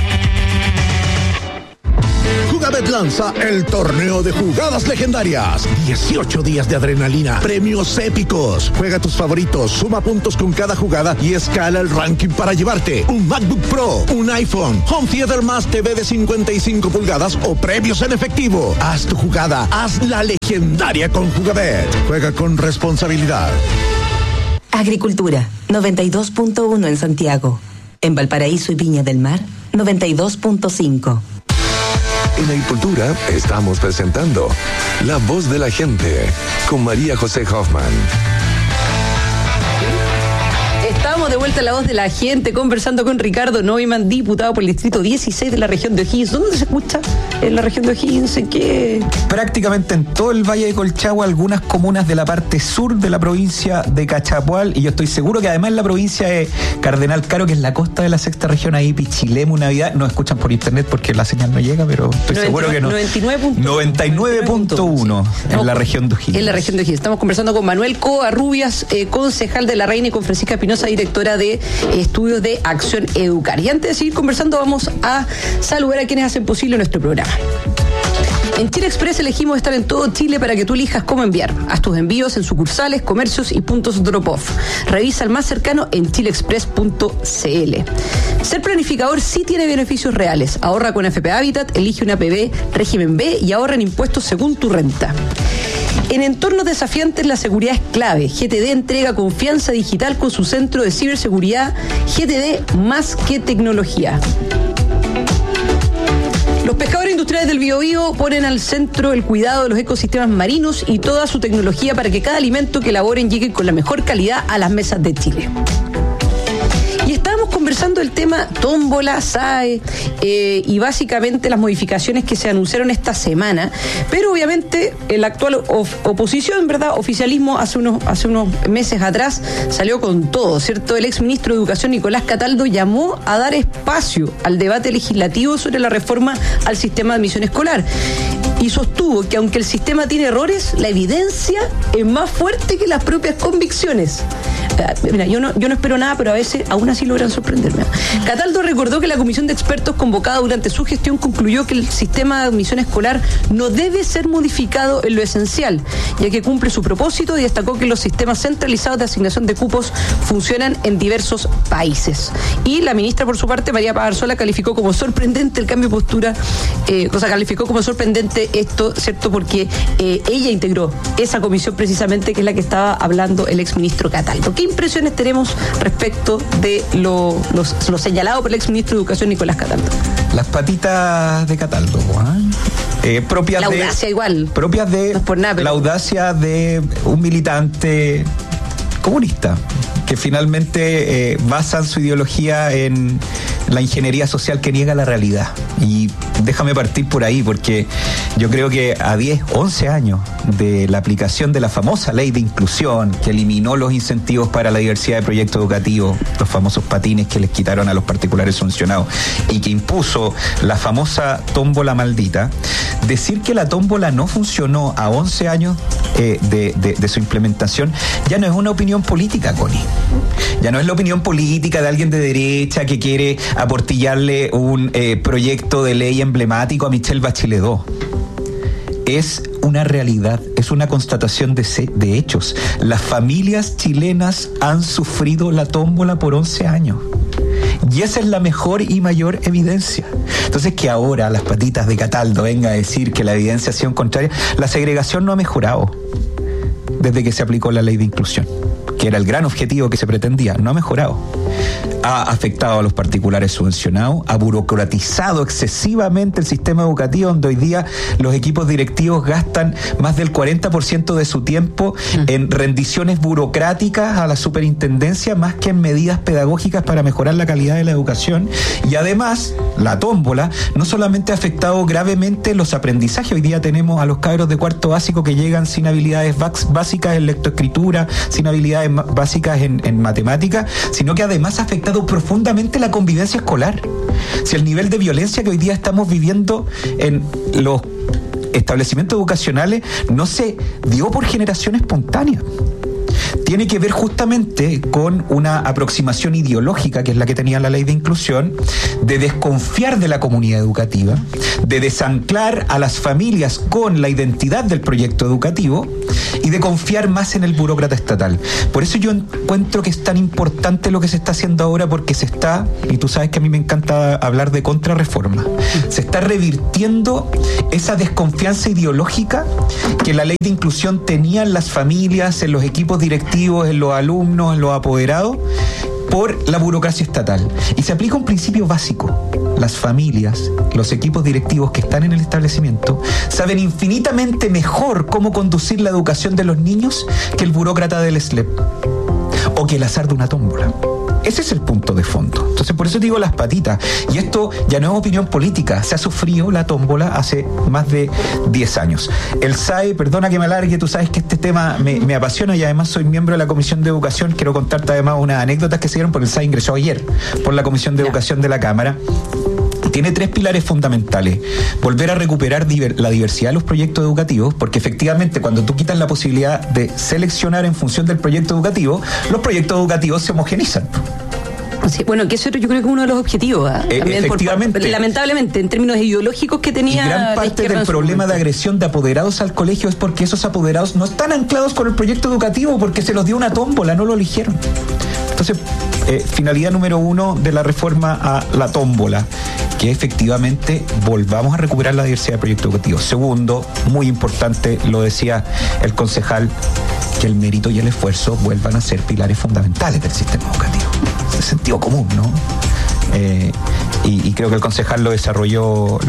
Jugabet lanza el torneo de jugadas legendarias. 18 días de adrenalina, premios épicos. Juega tus favoritos, suma puntos con cada jugada y escala el ranking para llevarte un MacBook Pro, un iPhone, Home Theater más TV de 55 pulgadas o premios en efectivo. Haz tu jugada, haz la legendaria con Jugabet. Juega con responsabilidad. Agricultura, 92.1 en Santiago. En Valparaíso y Viña del Mar, 92.5. En Agricultura estamos presentando La Voz de la Gente con María José Hoffman. Estamos de vuelta en La Voz de la Gente, conversando con Ricardo Neumann, diputado por el distrito 16 de la región de O'Higgins. ¿Dónde se escucha en la región de O'Higgins? ¿En qué? Prácticamente en todo el Valle de Colchagua, algunas comunas de la parte sur de la provincia de Cachapual, y yo estoy seguro que además en la provincia de Cardenal Caro, que es la costa de la sexta región, ahí Pichilemu, Navidad, nos escuchan por internet porque la señal no llega, pero estoy seguro que no. 99.1 en la región de O'Higgins. En la región de O'Higgins. Estamos conversando con Manuel Covarrubias, concejal de La Reina, y con Francisca Espinosa, directora de Estudios de Acción Educar. Y antes de seguir conversando, vamos a saludar a quienes hacen posible nuestro programa. En Chile Express elegimos estar en todo Chile para que tú elijas cómo enviar. Haz tus envíos en sucursales, comercios y puntos drop-off. Revisa el más cercano en chileexpress.cl. Ser planificador sí tiene beneficios reales. Ahorra con FP Habitat, elige una APB régimen B y ahorra en impuestos según tu renta. En entornos desafiantes la seguridad es clave. GTD entrega confianza digital con su centro de ciberseguridad. GTD más que tecnología. Los pescadores industriales del Biobío ponen al centro el cuidado de los ecosistemas marinos y toda su tecnología para que cada alimento que elaboren llegue con la mejor calidad a las mesas de Chile. Y estábamos conversando el tema tómbola, SAE y básicamente las modificaciones que se anunciaron esta semana, pero obviamente la actual oposición, ¿verdad? Oficialismo hace unos meses atrás salió con todo, ¿cierto? El exministro de Educación, Nicolás Cataldo, llamó a dar espacio al debate legislativo sobre la reforma al sistema de admisión escolar y sostuvo que aunque el sistema tiene errores, la evidencia es más fuerte que las propias convicciones. Mira, yo no espero nada, pero a veces aún así logran sorprenderme. Cataldo recordó que la comisión de expertos convocada durante su gestión concluyó que el sistema de admisión escolar no debe ser modificado en lo esencial, ya que cumple su propósito, y destacó que los sistemas centralizados de asignación de cupos funcionan en diversos países. Y la ministra, por su parte, María Pazarsola, calificó como sorprendente el cambio de postura, calificó como sorprendente esto, ¿cierto? Porque ella integró esa comisión precisamente, que es la que estaba hablando el exministro Cataldo. ¿Qué impresiones tenemos respecto de lo señalado por el exministro de Educación, Nicolás Cataldo? Las patitas de Cataldo, propias la audacia de, igual. Propias de no es por nada, pero... la audacia de un militante comunista que finalmente basan su ideología en la ingeniería social que niega la realidad. Y déjame partir por ahí, porque yo creo que a 10, 11 años de la aplicación de la famosa ley de inclusión, que eliminó los incentivos para la diversidad de proyectos educativos, los famosos patines que les quitaron a los particulares subvencionados, y que impuso la famosa tómbola maldita, decir que la tómbola no funcionó a 11 años de su implementación ya no es una opinión política, Connie. Ya no es la opinión política de alguien de derecha que quiere aportillarle un proyecto de ley emblemático a Michelle Bachelet II. Es una realidad, es una constatación de hechos. Las familias chilenas han sufrido la tómbola por 11 años. Y esa es la mejor y mayor evidencia. Entonces, que ahora las patitas de Cataldo venga a decir que la evidencia ha sido contraria, la segregación no ha mejorado desde que se aplicó la ley de inclusión, que era el gran objetivo que se pretendía, no ha mejorado. Ha afectado a los particulares subvencionados, ha burocratizado excesivamente el sistema educativo, donde hoy día los equipos directivos gastan más del 40% de su tiempo en rendiciones burocráticas a la superintendencia, más que en medidas pedagógicas para mejorar la calidad de la educación. Y además, la tómbola no solamente ha afectado gravemente los aprendizajes. Hoy día tenemos a los cabros de cuarto básico que llegan sin habilidades básicas en lectoescritura, sin habilidades básicas en matemáticas, sino que además ha afectado profundamente la convivencia escolar. Si el nivel de violencia que hoy día estamos viviendo en los establecimientos educacionales no se dio por generación espontánea, tiene que ver justamente con una aproximación ideológica, que es la que tenía la ley de inclusión, de desconfiar de la comunidad educativa, de desanclar a las familias con la identidad del proyecto educativo y de confiar más en el burócrata estatal. Por eso yo encuentro que es tan importante lo que se está haciendo ahora, porque se está, y tú sabes que a mí me encanta hablar de contrarreforma, se está revirtiendo esa desconfianza ideológica que la ley de inclusión tenía en las familias, en los equipos directivos, en los alumnos, en los apoderados, por la burocracia estatal. Y se aplica un principio básico. Las familias, los equipos directivos que están en el establecimiento, saben infinitamente mejor cómo conducir la educación de los niños que el burócrata del SLEP o que el azar de una tómbola. Ese es el punto de fondo. Entonces, por eso digo las patitas. Y esto ya no es opinión política. Se ha sufrido la tómbola hace más de 10 años. El SAE, perdona que me alargue, tú sabes que este tema me apasiona y además soy miembro de la Comisión de Educación. Quiero contarte además unas anécdotas que se dieron, porque el SAE ingresó ayer por la Comisión de Educación de la Cámara. Tiene 3 pilares fundamentales. Volver a recuperar la diversidad de los proyectos educativos, porque efectivamente cuando tú quitas la posibilidad de seleccionar en función del proyecto educativo, los proyectos educativos se homogenizan. Sí, bueno, que eso yo creo que es uno de los objetivos. Efectivamente. Lamentablemente, en términos ideológicos que tenía. Y gran parte del problema de agresión de apoderados al colegio es porque esos apoderados no están anclados con el proyecto educativo, porque se los dio una tómbola, no lo eligieron. Entonces, finalidad número 1 de la reforma a la tómbola, que efectivamente volvamos a recuperar la diversidad de proyectos educativos. Segundo, muy importante, lo decía el concejal, que el mérito y el esfuerzo vuelvan a ser pilares fundamentales del sistema educativo. Es sentido común, ¿no? Y creo que el concejal lo desarrolló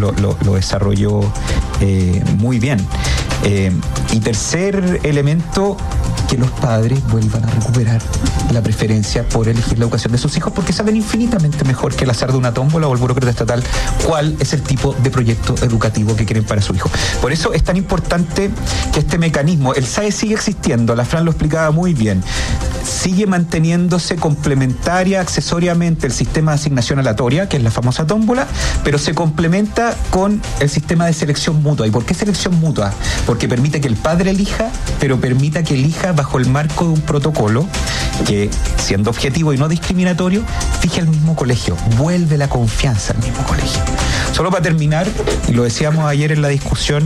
muy bien. Y tercer elemento, que los padres vuelvan a recuperar la preferencia por elegir la educación de sus hijos, porque saben infinitamente mejor que el azar de una tómbola o el burócrata estatal cuál es el tipo de proyecto educativo que quieren para su hijo. Por eso es tan importante que este mecanismo, el SAE sigue existiendo, la Fran lo explicaba muy bien, sigue manteniéndose complementaria accesoriamente el sistema de asignación aleatoria, que es la famosa tómbola, pero se complementa con el sistema de selección mutua. ¿Y por qué selección mutua? Porque permite que el padre elija, pero permita que elija bajo el marco de un protocolo que, siendo objetivo y no discriminatorio, fije el mismo colegio, vuelve la confianza al mismo colegio. Solo para terminar, y lo decíamos ayer en la discusión,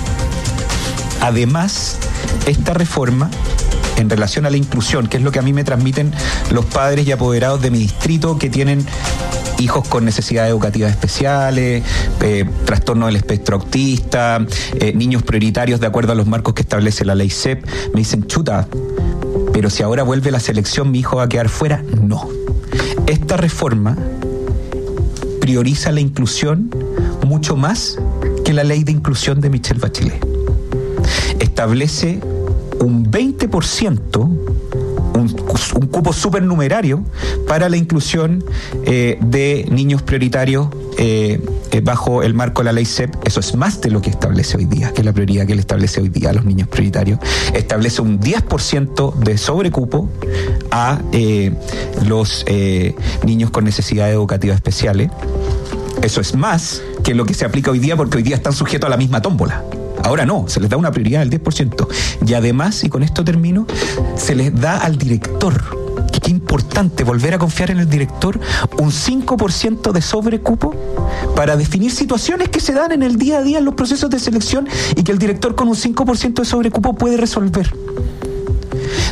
además, esta reforma en relación a la inclusión, que es lo que a mí me transmiten los padres y apoderados de mi distrito que tienen hijos con necesidades educativas especiales, trastorno del espectro autista, niños prioritarios de acuerdo a los marcos que establece la ley CEP, me dicen, chuta, pero si ahora vuelve la selección, ¿mi hijo va a quedar fuera? No. Esta reforma prioriza la inclusión mucho más que la ley de inclusión de Michelle Bachelet. Establece un 20%, un cupo supernumerario para la inclusión de niños prioritarios bajo el marco de la ley CEP. Eso es más de lo que establece hoy día, que es la prioridad que le establece hoy día a los niños prioritarios. Establece un 10% de sobrecupo a los niños con necesidades educativas especiales. Eso es más que lo que se aplica hoy día, porque hoy día están sujetos a la misma tómbola. Ahora no, se les da una prioridad del 10%. Y además, y con esto termino, se les da al director, que qué importante volver a confiar en el director, un 5% de sobrecupo para definir situaciones que se dan en el día a día en los procesos de selección y que el director con un 5% de sobrecupo puede resolver.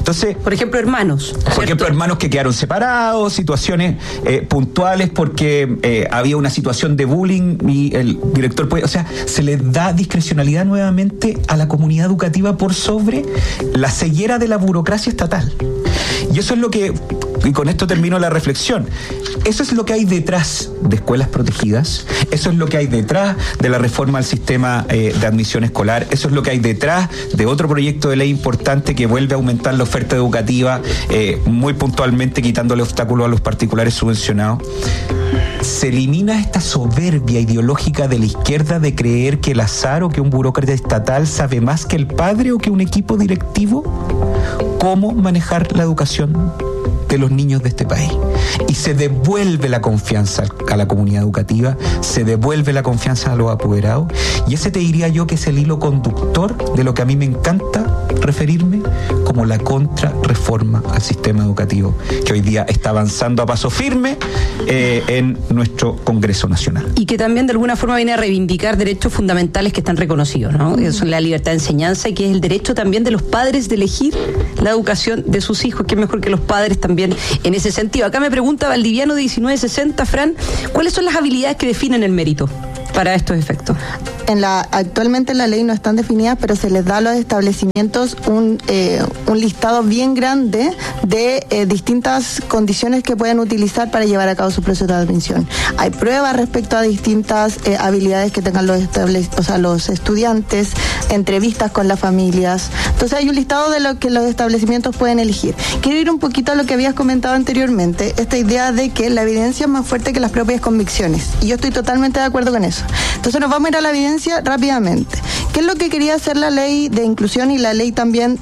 Entonces, por ejemplo, hermanos que quedaron separados, situaciones puntuales porque había una situación de bullying y el director puede, o sea, se le da discrecionalidad nuevamente a la comunidad educativa por sobre la ceguera de la burocracia estatal. Y eso es lo que, y con esto termino la reflexión, eso es lo que hay detrás de escuelas protegidas, eso es lo que hay detrás de la reforma al sistema de admisión escolar, eso es lo que hay detrás de otro proyecto de ley importante que vuelve a aumentar la oferta educativa, muy puntualmente quitándole obstáculos a los particulares subvencionados. Se elimina esta soberbia ideológica de la izquierda de creer que el azar o que un burócrata estatal sabe más que el padre o que un equipo directivo cómo manejar la educación de los niños de este país. Y se devuelve la confianza a la comunidad educativa, se devuelve la confianza a los apoderados, y ese te diría yo que es el hilo conductor de lo que a mí me encanta referirme como la contrarreforma al sistema educativo, que hoy día está avanzando a paso firme en nuestro Congreso Nacional. Y que también de alguna forma viene a reivindicar derechos fundamentales que están reconocidos, ¿no? Que son la libertad de enseñanza y que es el derecho también de los padres de elegir la educación de sus hijos, que es mejor que los padres también en ese sentido. Acá me pregunta Valdiviano de 1960, Fran, ¿cuáles son las habilidades que definen el mérito para estos efectos? Actualmente en la ley no están definidas, pero se les da a los establecimientos un listado bien grande de distintas condiciones que pueden utilizar para llevar a cabo su proceso de admisión. Hay pruebas respecto a distintas habilidades que tengan los estudiantes, entrevistas con las familias. Entonces hay un listado de lo que los establecimientos pueden elegir. Quiero ir un poquito a lo que habías comentado anteriormente, esta idea de que la evidencia es más fuerte que las propias convicciones. Y yo estoy totalmente de acuerdo con eso. Entonces nos vamos a ir a la evidencia rápidamente. ¿Qué es lo que quería hacer la ley de inclusión y la ley también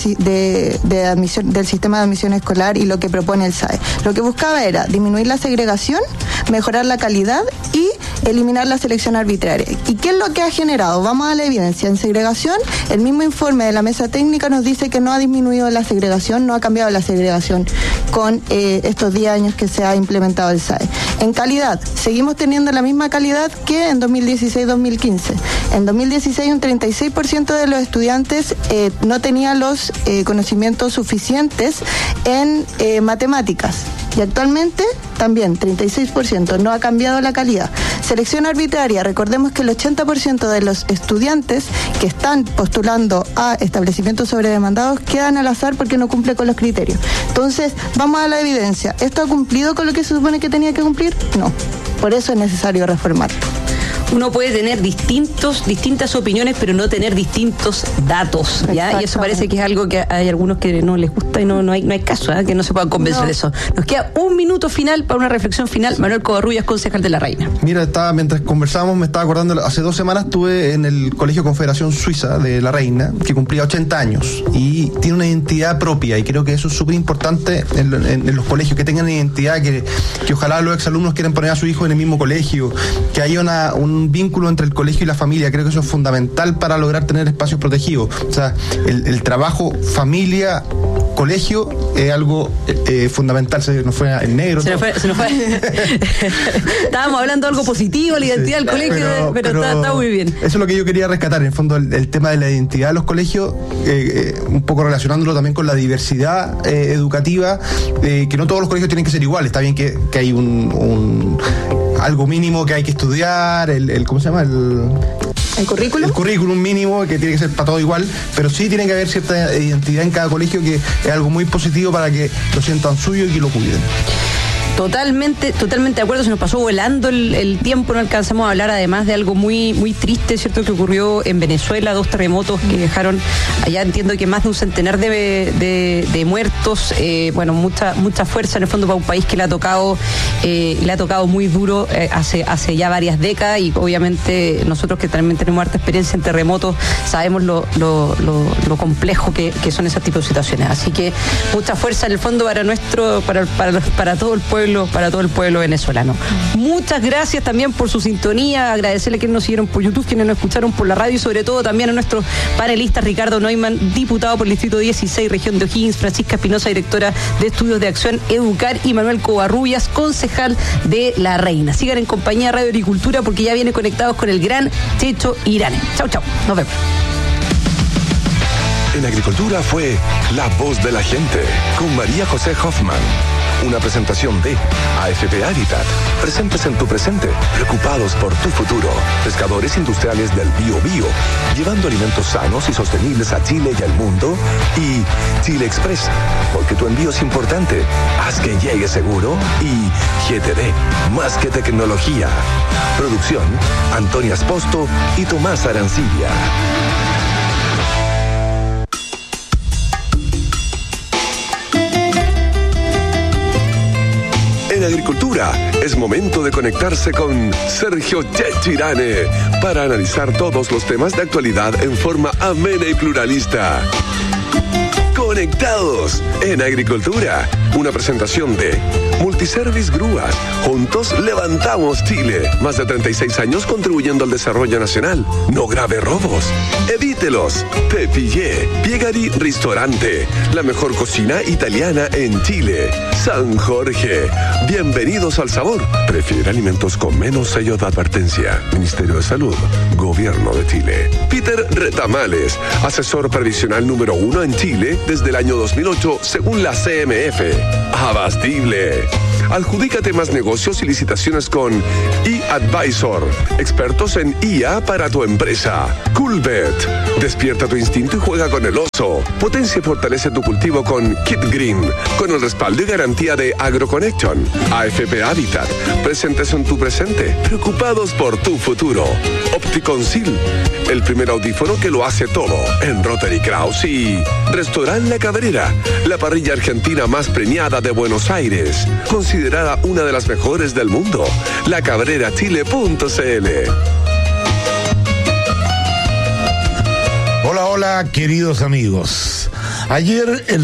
de admisión, del sistema de admisión escolar, y lo que propone el SAE? Lo que buscaba era disminuir la segregación, mejorar la calidad y eliminar la selección arbitraria. ¿Y qué es lo que ha generado? Vamos a la evidencia. En segregación, el mismo informe de la mesa técnica nos dice que no ha disminuido la segregación, no ha cambiado la segregación con estos 10 años que se ha implementado el SAE. En calidad, seguimos teniendo la misma calidad que en 2016-2015. En 2016 un 36% de los estudiantes no tenía los conocimientos suficientes en matemáticas. Y actualmente también 36%, no ha cambiado la calidad. Selección arbitraria, recordemos que el 80% de los estudiantes que están postulando a establecimientos sobredemandados quedan al azar porque no cumple con los criterios. Entonces, vamos a la evidencia. ¿Esto ha cumplido con lo que se supone que tenía que cumplir? No. Por eso es necesario reformarlo. Uno puede tener distintas opiniones, pero no tener distintos datos, ¿ya? Y eso parece que es algo que hay algunos que no les gusta y no hay caso, ¿eh? Que no se puedan convencer de eso. Nos queda un minuto final para una reflexión final. Manuel Covarrubias, concejal de La Reina. Mira, mientras conversábamos me estaba acordando, hace 2 semanas estuve en el Colegio Confederación Suiza de La Reina, que cumplía 80 años y tiene una identidad propia, y creo que eso es súper importante en los colegios, que tengan identidad, que ojalá los exalumnos quieran poner a su hijo en el mismo colegio, que haya un vínculo entre el colegio y la familia. Creo que eso es fundamental para lograr tener espacios protegidos. O sea, el trabajo familia colegio es algo fundamental. Se nos fue en negro. Se nos fue. Estábamos hablando de algo positivo, la identidad del colegio, pero está muy bien. Eso es lo que yo quería rescatar, en el fondo, el tema de la identidad de los colegios, un poco relacionándolo también con la diversidad educativa, que no todos los colegios tienen que ser iguales. Está bien que hay algo mínimo que hay que estudiar, ¿cómo se llama? ¿El currículum? El currículum mínimo, que tiene que ser para todo igual, pero sí tiene que haber cierta identidad en cada colegio, que es algo muy positivo para que lo sientan suyo y que lo cuiden. Totalmente de acuerdo. Se nos pasó volando el tiempo, no alcanzamos a hablar además de algo muy, muy triste, ¿cierto?, que ocurrió en Venezuela, 2 terremotos que dejaron allá, entiendo que más de un centenar de muertos, mucha fuerza en el fondo para un país que le ha tocado muy duro hace ya varias décadas, y obviamente nosotros que también tenemos harta experiencia en terremotos sabemos lo complejo que son ese tipo de situaciones. Así que mucha fuerza en el fondo para todo el pueblo venezolano. Muchas gracias también por su sintonía, agradecerle a quienes nos siguieron por YouTube, quienes nos escucharon por la radio, y sobre todo también a nuestros panelistas: Ricardo Neumann, diputado por el Distrito 16, región de O'Higgins; Francisca Espinosa, directora de Estudios de Acción Educar; y Manuel Covarrubias, concejal de La Reina. Sigan en compañía de Radio Agricultura, porque ya viene Conectados con el gran Checho Irán. Chau, nos vemos. en Agricultura fue La Voz de la Gente con María José Hoffman. Una presentación de AFP Habitat. Presentes en tu presente, preocupados por tu futuro. Pescadores industriales del Biobío, llevando alimentos sanos y sostenibles a Chile y al mundo. Y Chile Express, porque tu envío es importante. Haz que llegue seguro. Y GTD, más que tecnología. Producción, Antonia Esposto y Tomás Arancibia. En Agricultura es momento de conectarse con Sergio Checho Irane para analizar todos los temas de actualidad en forma amena y pluralista. Conectados en Agricultura, una presentación de Multiservice Grúas. Juntos levantamos Chile. Más de 36 años contribuyendo al desarrollo nacional. No grave robos. Evítelos. Pepillé. Piegari Ristorante. La mejor cocina italiana en Chile. San Jorge. Bienvenidos al sabor. Prefiere alimentos con menos sello de advertencia. Ministerio de Salud. Gobierno de Chile. Peter Retamales. Asesor previsional número 1 en Chile desde el año 2008 según la CMF. Abastible. Adjudícate más negocios y licitaciones con eAdvisor. Expertos en IA para tu empresa. Coolbet. Despierta tu instinto y juega con el oso. Potencia y fortalece tu cultivo con Kit Green. Con el respaldo y garantía de AgroConnection. AFP Habitat. Presentes en tu presente. Preocupados por tu futuro. Opticonsil. El primer audífono que lo hace todo. En Rotary Kraus y Restaurant La Cabrera. La parrilla argentina más premiada de Buenos Aires. Considerada una de las mejores del mundo. lacabrerachile.cl. Hola, hola, queridos amigos. Ayer en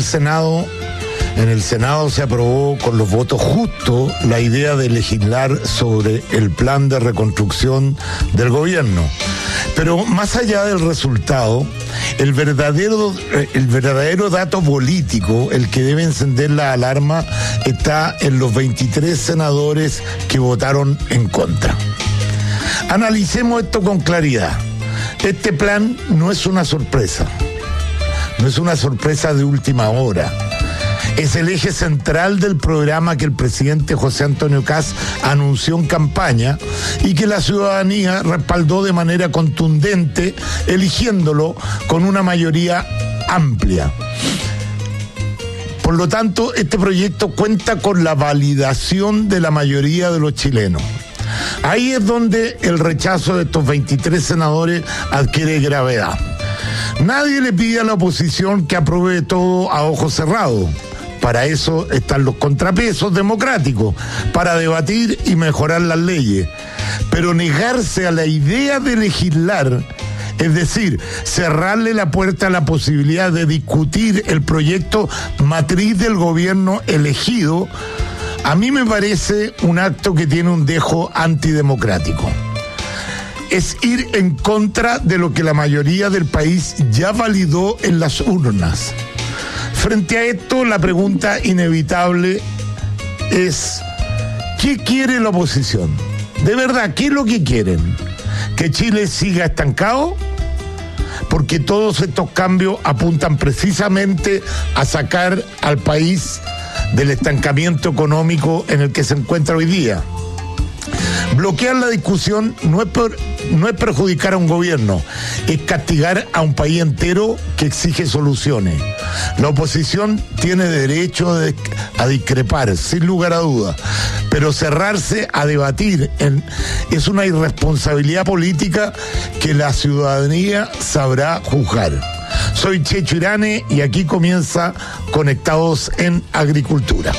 el Senado se aprobó con los votos justos la idea de legislar sobre el plan de reconstrucción del gobierno. Pero más allá del resultado, el verdadero dato político, el que debe encender la alarma, está en los 23 senadores que votaron en contra. Analicemos esto con claridad. Este plan no es una sorpresa. No es una sorpresa de última hora. Es el eje central del programa que el presidente José Antonio Kast anunció en campaña y que la ciudadanía respaldó de manera contundente, eligiéndolo con una mayoría amplia. Por lo tanto, este proyecto cuenta con la validación de la mayoría de los chilenos. Ahí es donde el rechazo de estos 23 senadores adquiere gravedad. Nadie le pide a la oposición que apruebe todo a ojos cerrados. Para eso están los contrapesos democráticos, para debatir y mejorar las leyes. Pero negarse a la idea de legislar, es decir, cerrarle la puerta a la posibilidad de discutir el proyecto matriz del gobierno elegido, a mí me parece un acto que tiene un dejo antidemocrático. Es ir en contra de lo que la mayoría del país ya validó en las urnas. Frente a esto, la pregunta inevitable es, ¿qué quiere la oposición? De verdad, ¿qué es lo que quieren? ¿Que Chile siga estancado? Porque todos estos cambios apuntan precisamente a sacar al país del estancamiento económico en el que se encuentra hoy día. Bloquear la discusión no es perjudicar a un gobierno, es castigar a un país entero que exige soluciones. La oposición tiene derecho a discrepar, sin lugar a dudas, pero cerrarse a debatir es una irresponsabilidad política que la ciudadanía sabrá juzgar. Soy Checho Irane y aquí comienza Conectados en Agricultura.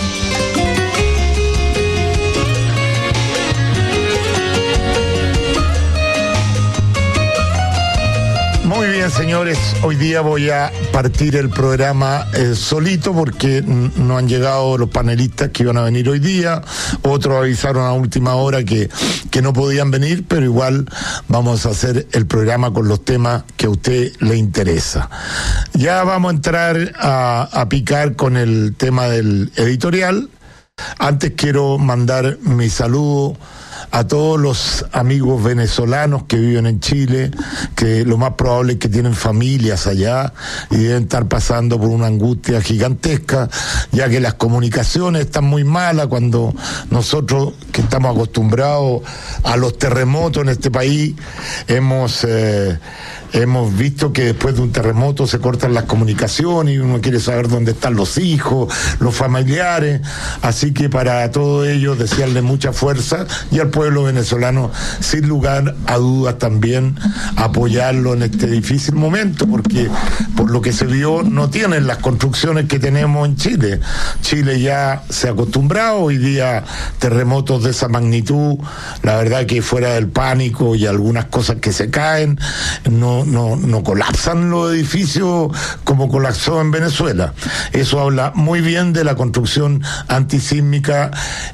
Muy bien, señores, hoy día voy a partir el programa solito porque no han llegado los panelistas que iban a venir hoy día, otros avisaron a última hora que no podían venir, pero igual vamos a hacer el programa con los temas que a usted le interesa. Ya vamos a entrar a picar con el tema del editorial. Antes quiero mandar mi saludo a todos los amigos venezolanos que viven en Chile, que lo más probable es que tienen familias allá y deben estar pasando por una angustia gigantesca, ya que las comunicaciones están muy malas cuando nosotros, que estamos acostumbrados a los terremotos en este país, hemos visto que después de un terremoto se cortan las comunicaciones y uno quiere saber dónde están los hijos, los familiares. Así que para todo ello desearle mucha fuerza y al pueblo venezolano, sin lugar a dudas, también apoyarlo en este difícil momento, porque por lo que se vio no tienen las construcciones que tenemos en Chile. Chile ya se ha acostumbrado hoy día terremotos de esa magnitud, la verdad que fuera del pánico y algunas cosas que se caen, no colapsan los edificios como colapsó en Venezuela. Eso habla muy bien de la construcción antisísmica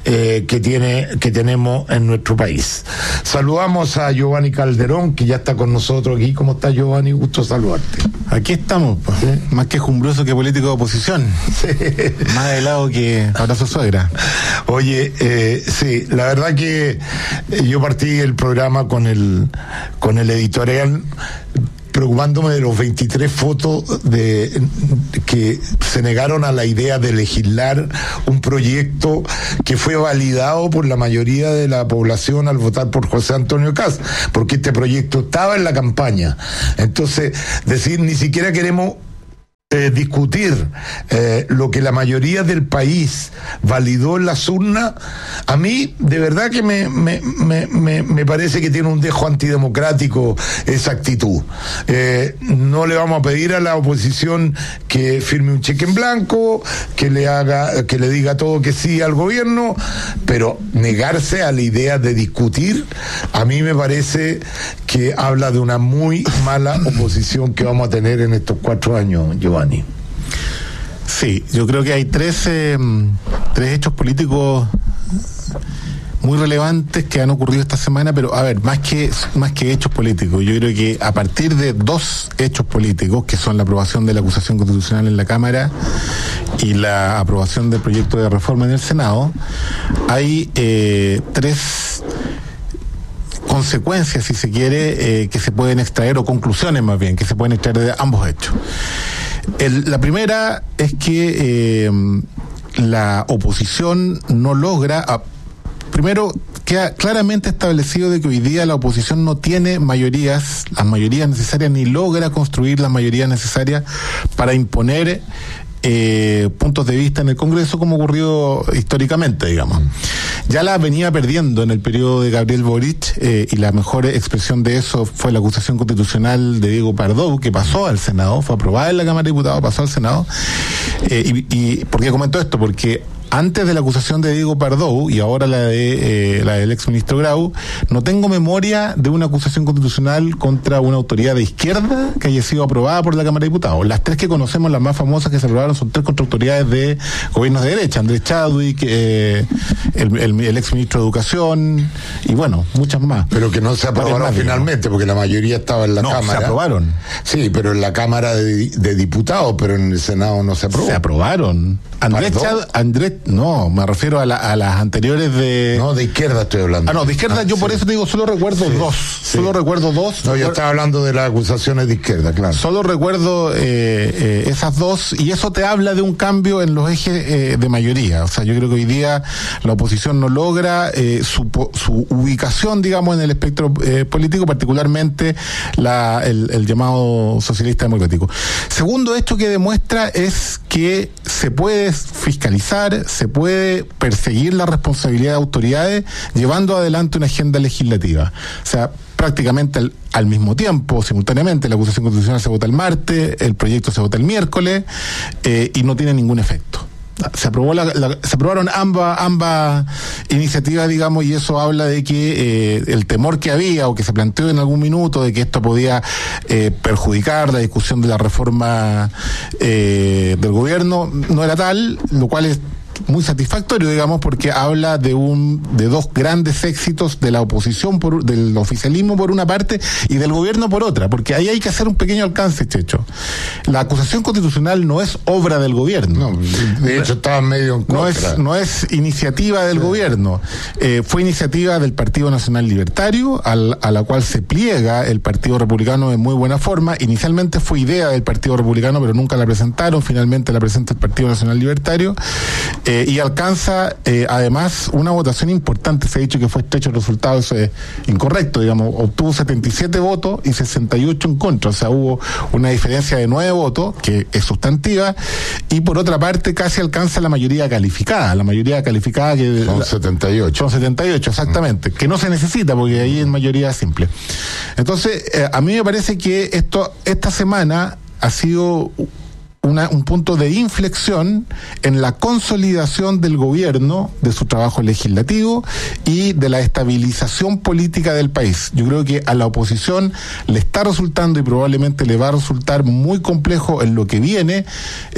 que tenemos en nuestro país. Saludamos a Giovanni Calderón, que ya está con nosotros aquí. ¿Cómo está, Giovanni? Gusto saludarte. Aquí estamos, pues, ¿sí? Más quejumbroso que político de oposición. Sí. Más de lado que abrazo suegra. Oye, sí, la verdad que yo partí el programa con el editorial preocupándome de los 23 fotos que se negaron a la idea de legislar un proyecto que fue validado por la mayoría de la población al votar por José Antonio Kast, porque este proyecto estaba en la campaña. Entonces, decir, ni siquiera queremos discutir lo que la mayoría del país validó en las urnas, a mí de verdad que me parece que tiene un dejo antidemocrático esa actitud. No le vamos a pedir a la oposición que firme un cheque en blanco, que le diga todo que sí al gobierno, pero negarse a la idea de discutir, a mí me parece que habla de una muy mala oposición que vamos a tener en estos 4 años, Giovanni. Sí, yo creo que hay tres hechos políticos muy relevantes que han ocurrido esta semana, pero a ver, más que hechos políticos, yo creo que a partir de 2 hechos políticos, que son la aprobación de la acusación constitucional en la Cámara y la aprobación del proyecto de reforma en el Senado, hay 3 consecuencias, si se quiere, que se pueden extraer, o conclusiones más bien, que se pueden extraer de ambos hechos. La primera es que la oposición no logra, primero queda claramente establecido de que hoy día la oposición no tiene las mayorías necesarias, ni logra construir las mayorías necesarias para imponer puntos de vista en el Congreso, como ocurrió históricamente, digamos. Ya la venía perdiendo en el periodo de Gabriel Boric, y la mejor expresión de eso fue la acusación constitucional de Diego Pardo, que pasó al Senado, fue aprobada en la Cámara de Diputados, pasó al Senado. ¿Y por qué comento esto? Porque antes de la acusación de Diego Pardo y ahora la del exministro Grau, no tengo memoria de una acusación constitucional contra una autoridad de izquierda que haya sido aprobada por la Cámara de Diputados. Las 3 que conocemos, las más famosas que se aprobaron, son 3 contra autoridades de gobiernos de derecha: Andrés Chadwick, el exministro de Educación y bueno, muchas más. Pero que no se aprobaron finalmente, porque la mayoría estaba en la Cámara. No, se aprobaron. Sí, pero en la Cámara de Diputados, pero en el Senado no se aprobó. Se aprobaron. No, me refiero a las anteriores de... No, de izquierda estoy hablando. No, de izquierda yo por eso te digo, solo recuerdo 2. Sí. Solo recuerdo 2. No, yo estaba hablando de las acusaciones de izquierda, claro. Solo recuerdo esas 2, y eso te habla de un cambio en los ejes de mayoría. O sea, yo creo que hoy día la oposición no logra su ubicación, digamos, en el espectro político, particularmente el llamado socialista democrático. Segundo hecho que demuestra es que se puede fiscalizar, se puede perseguir la responsabilidad de autoridades llevando adelante una agenda legislativa. O sea, prácticamente al mismo tiempo, simultáneamente, la acusación constitucional se vota el martes, el proyecto se vota el miércoles, y no tiene ningún efecto. Se aprobaron ambas iniciativas, digamos, y eso habla de que el temor que había o que se planteó en algún minuto de que esto podía perjudicar la discusión de la reforma del gobierno no era tal, lo cual muy satisfactorio, digamos, porque habla de dos grandes éxitos de la oposición, del oficialismo por una parte y del gobierno por otra, porque ahí hay que hacer un pequeño alcance, Checho. La acusación constitucional no es obra del gobierno. No, de hecho estaba medio en contra. No es iniciativa del gobierno. Fue iniciativa del Partido Nacional Libertario, a la cual se pliega el Partido Republicano de muy buena forma. Inicialmente fue idea del Partido Republicano, pero nunca la presentaron. Finalmente la presenta el Partido Nacional Libertario. Y alcanza, además, una votación importante. Se ha dicho que fue estrecho el resultado, eso es incorrecto, digamos. Obtuvo 77 votos y 68 en contra. O sea, hubo una diferencia de 9 votos, que es sustantiva, y por otra parte casi alcanza la mayoría calificada. La mayoría calificada que... Son 78. Son 78, exactamente. Que no se necesita, porque ahí es mayoría simple. Entonces, a mí me parece que esta semana ha sido un punto de inflexión en la consolidación del gobierno, de su trabajo legislativo y de la estabilización política del país. Yo creo que a la oposición le está resultando y probablemente le va a resultar muy complejo en lo que viene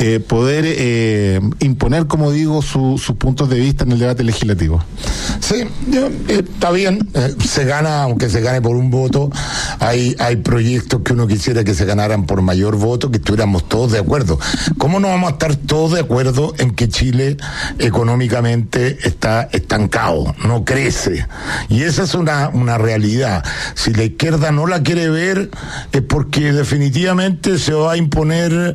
poder imponer, como digo, sus puntos de vista en el debate legislativo. Sí, está bien, se gana, aunque se gane por un voto. Hay proyectos que uno quisiera que se ganaran por mayor voto, que estuviéramos todos de acuerdo. ¿Cómo no vamos a estar todos de acuerdo en que Chile económicamente está estancado, no crece? Y esa es una realidad. Si la izquierda no la quiere ver, es porque definitivamente se va a imponer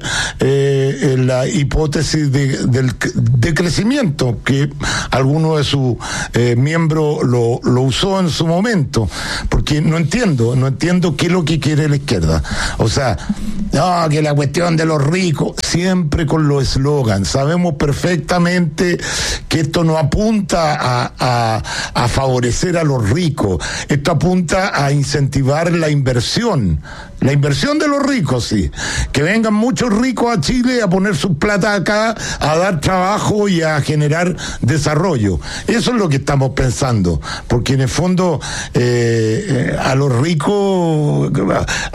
la hipótesis de crecimiento, que alguno de sus miembros lo usó en su momento. Porque no entiendo qué es lo que quiere la izquierda. O sea, no, que la cuestión de los ricos, siempre con los eslogans. Sabemos perfectamente que esto no apunta a favorecer a los ricos, esto apunta a incentivar la inversión de los ricos, sí. Que vengan muchos ricos a Chile a poner su plata acá, a dar trabajo y a generar desarrollo. Eso es lo que estamos pensando, porque en el fondo a los ricos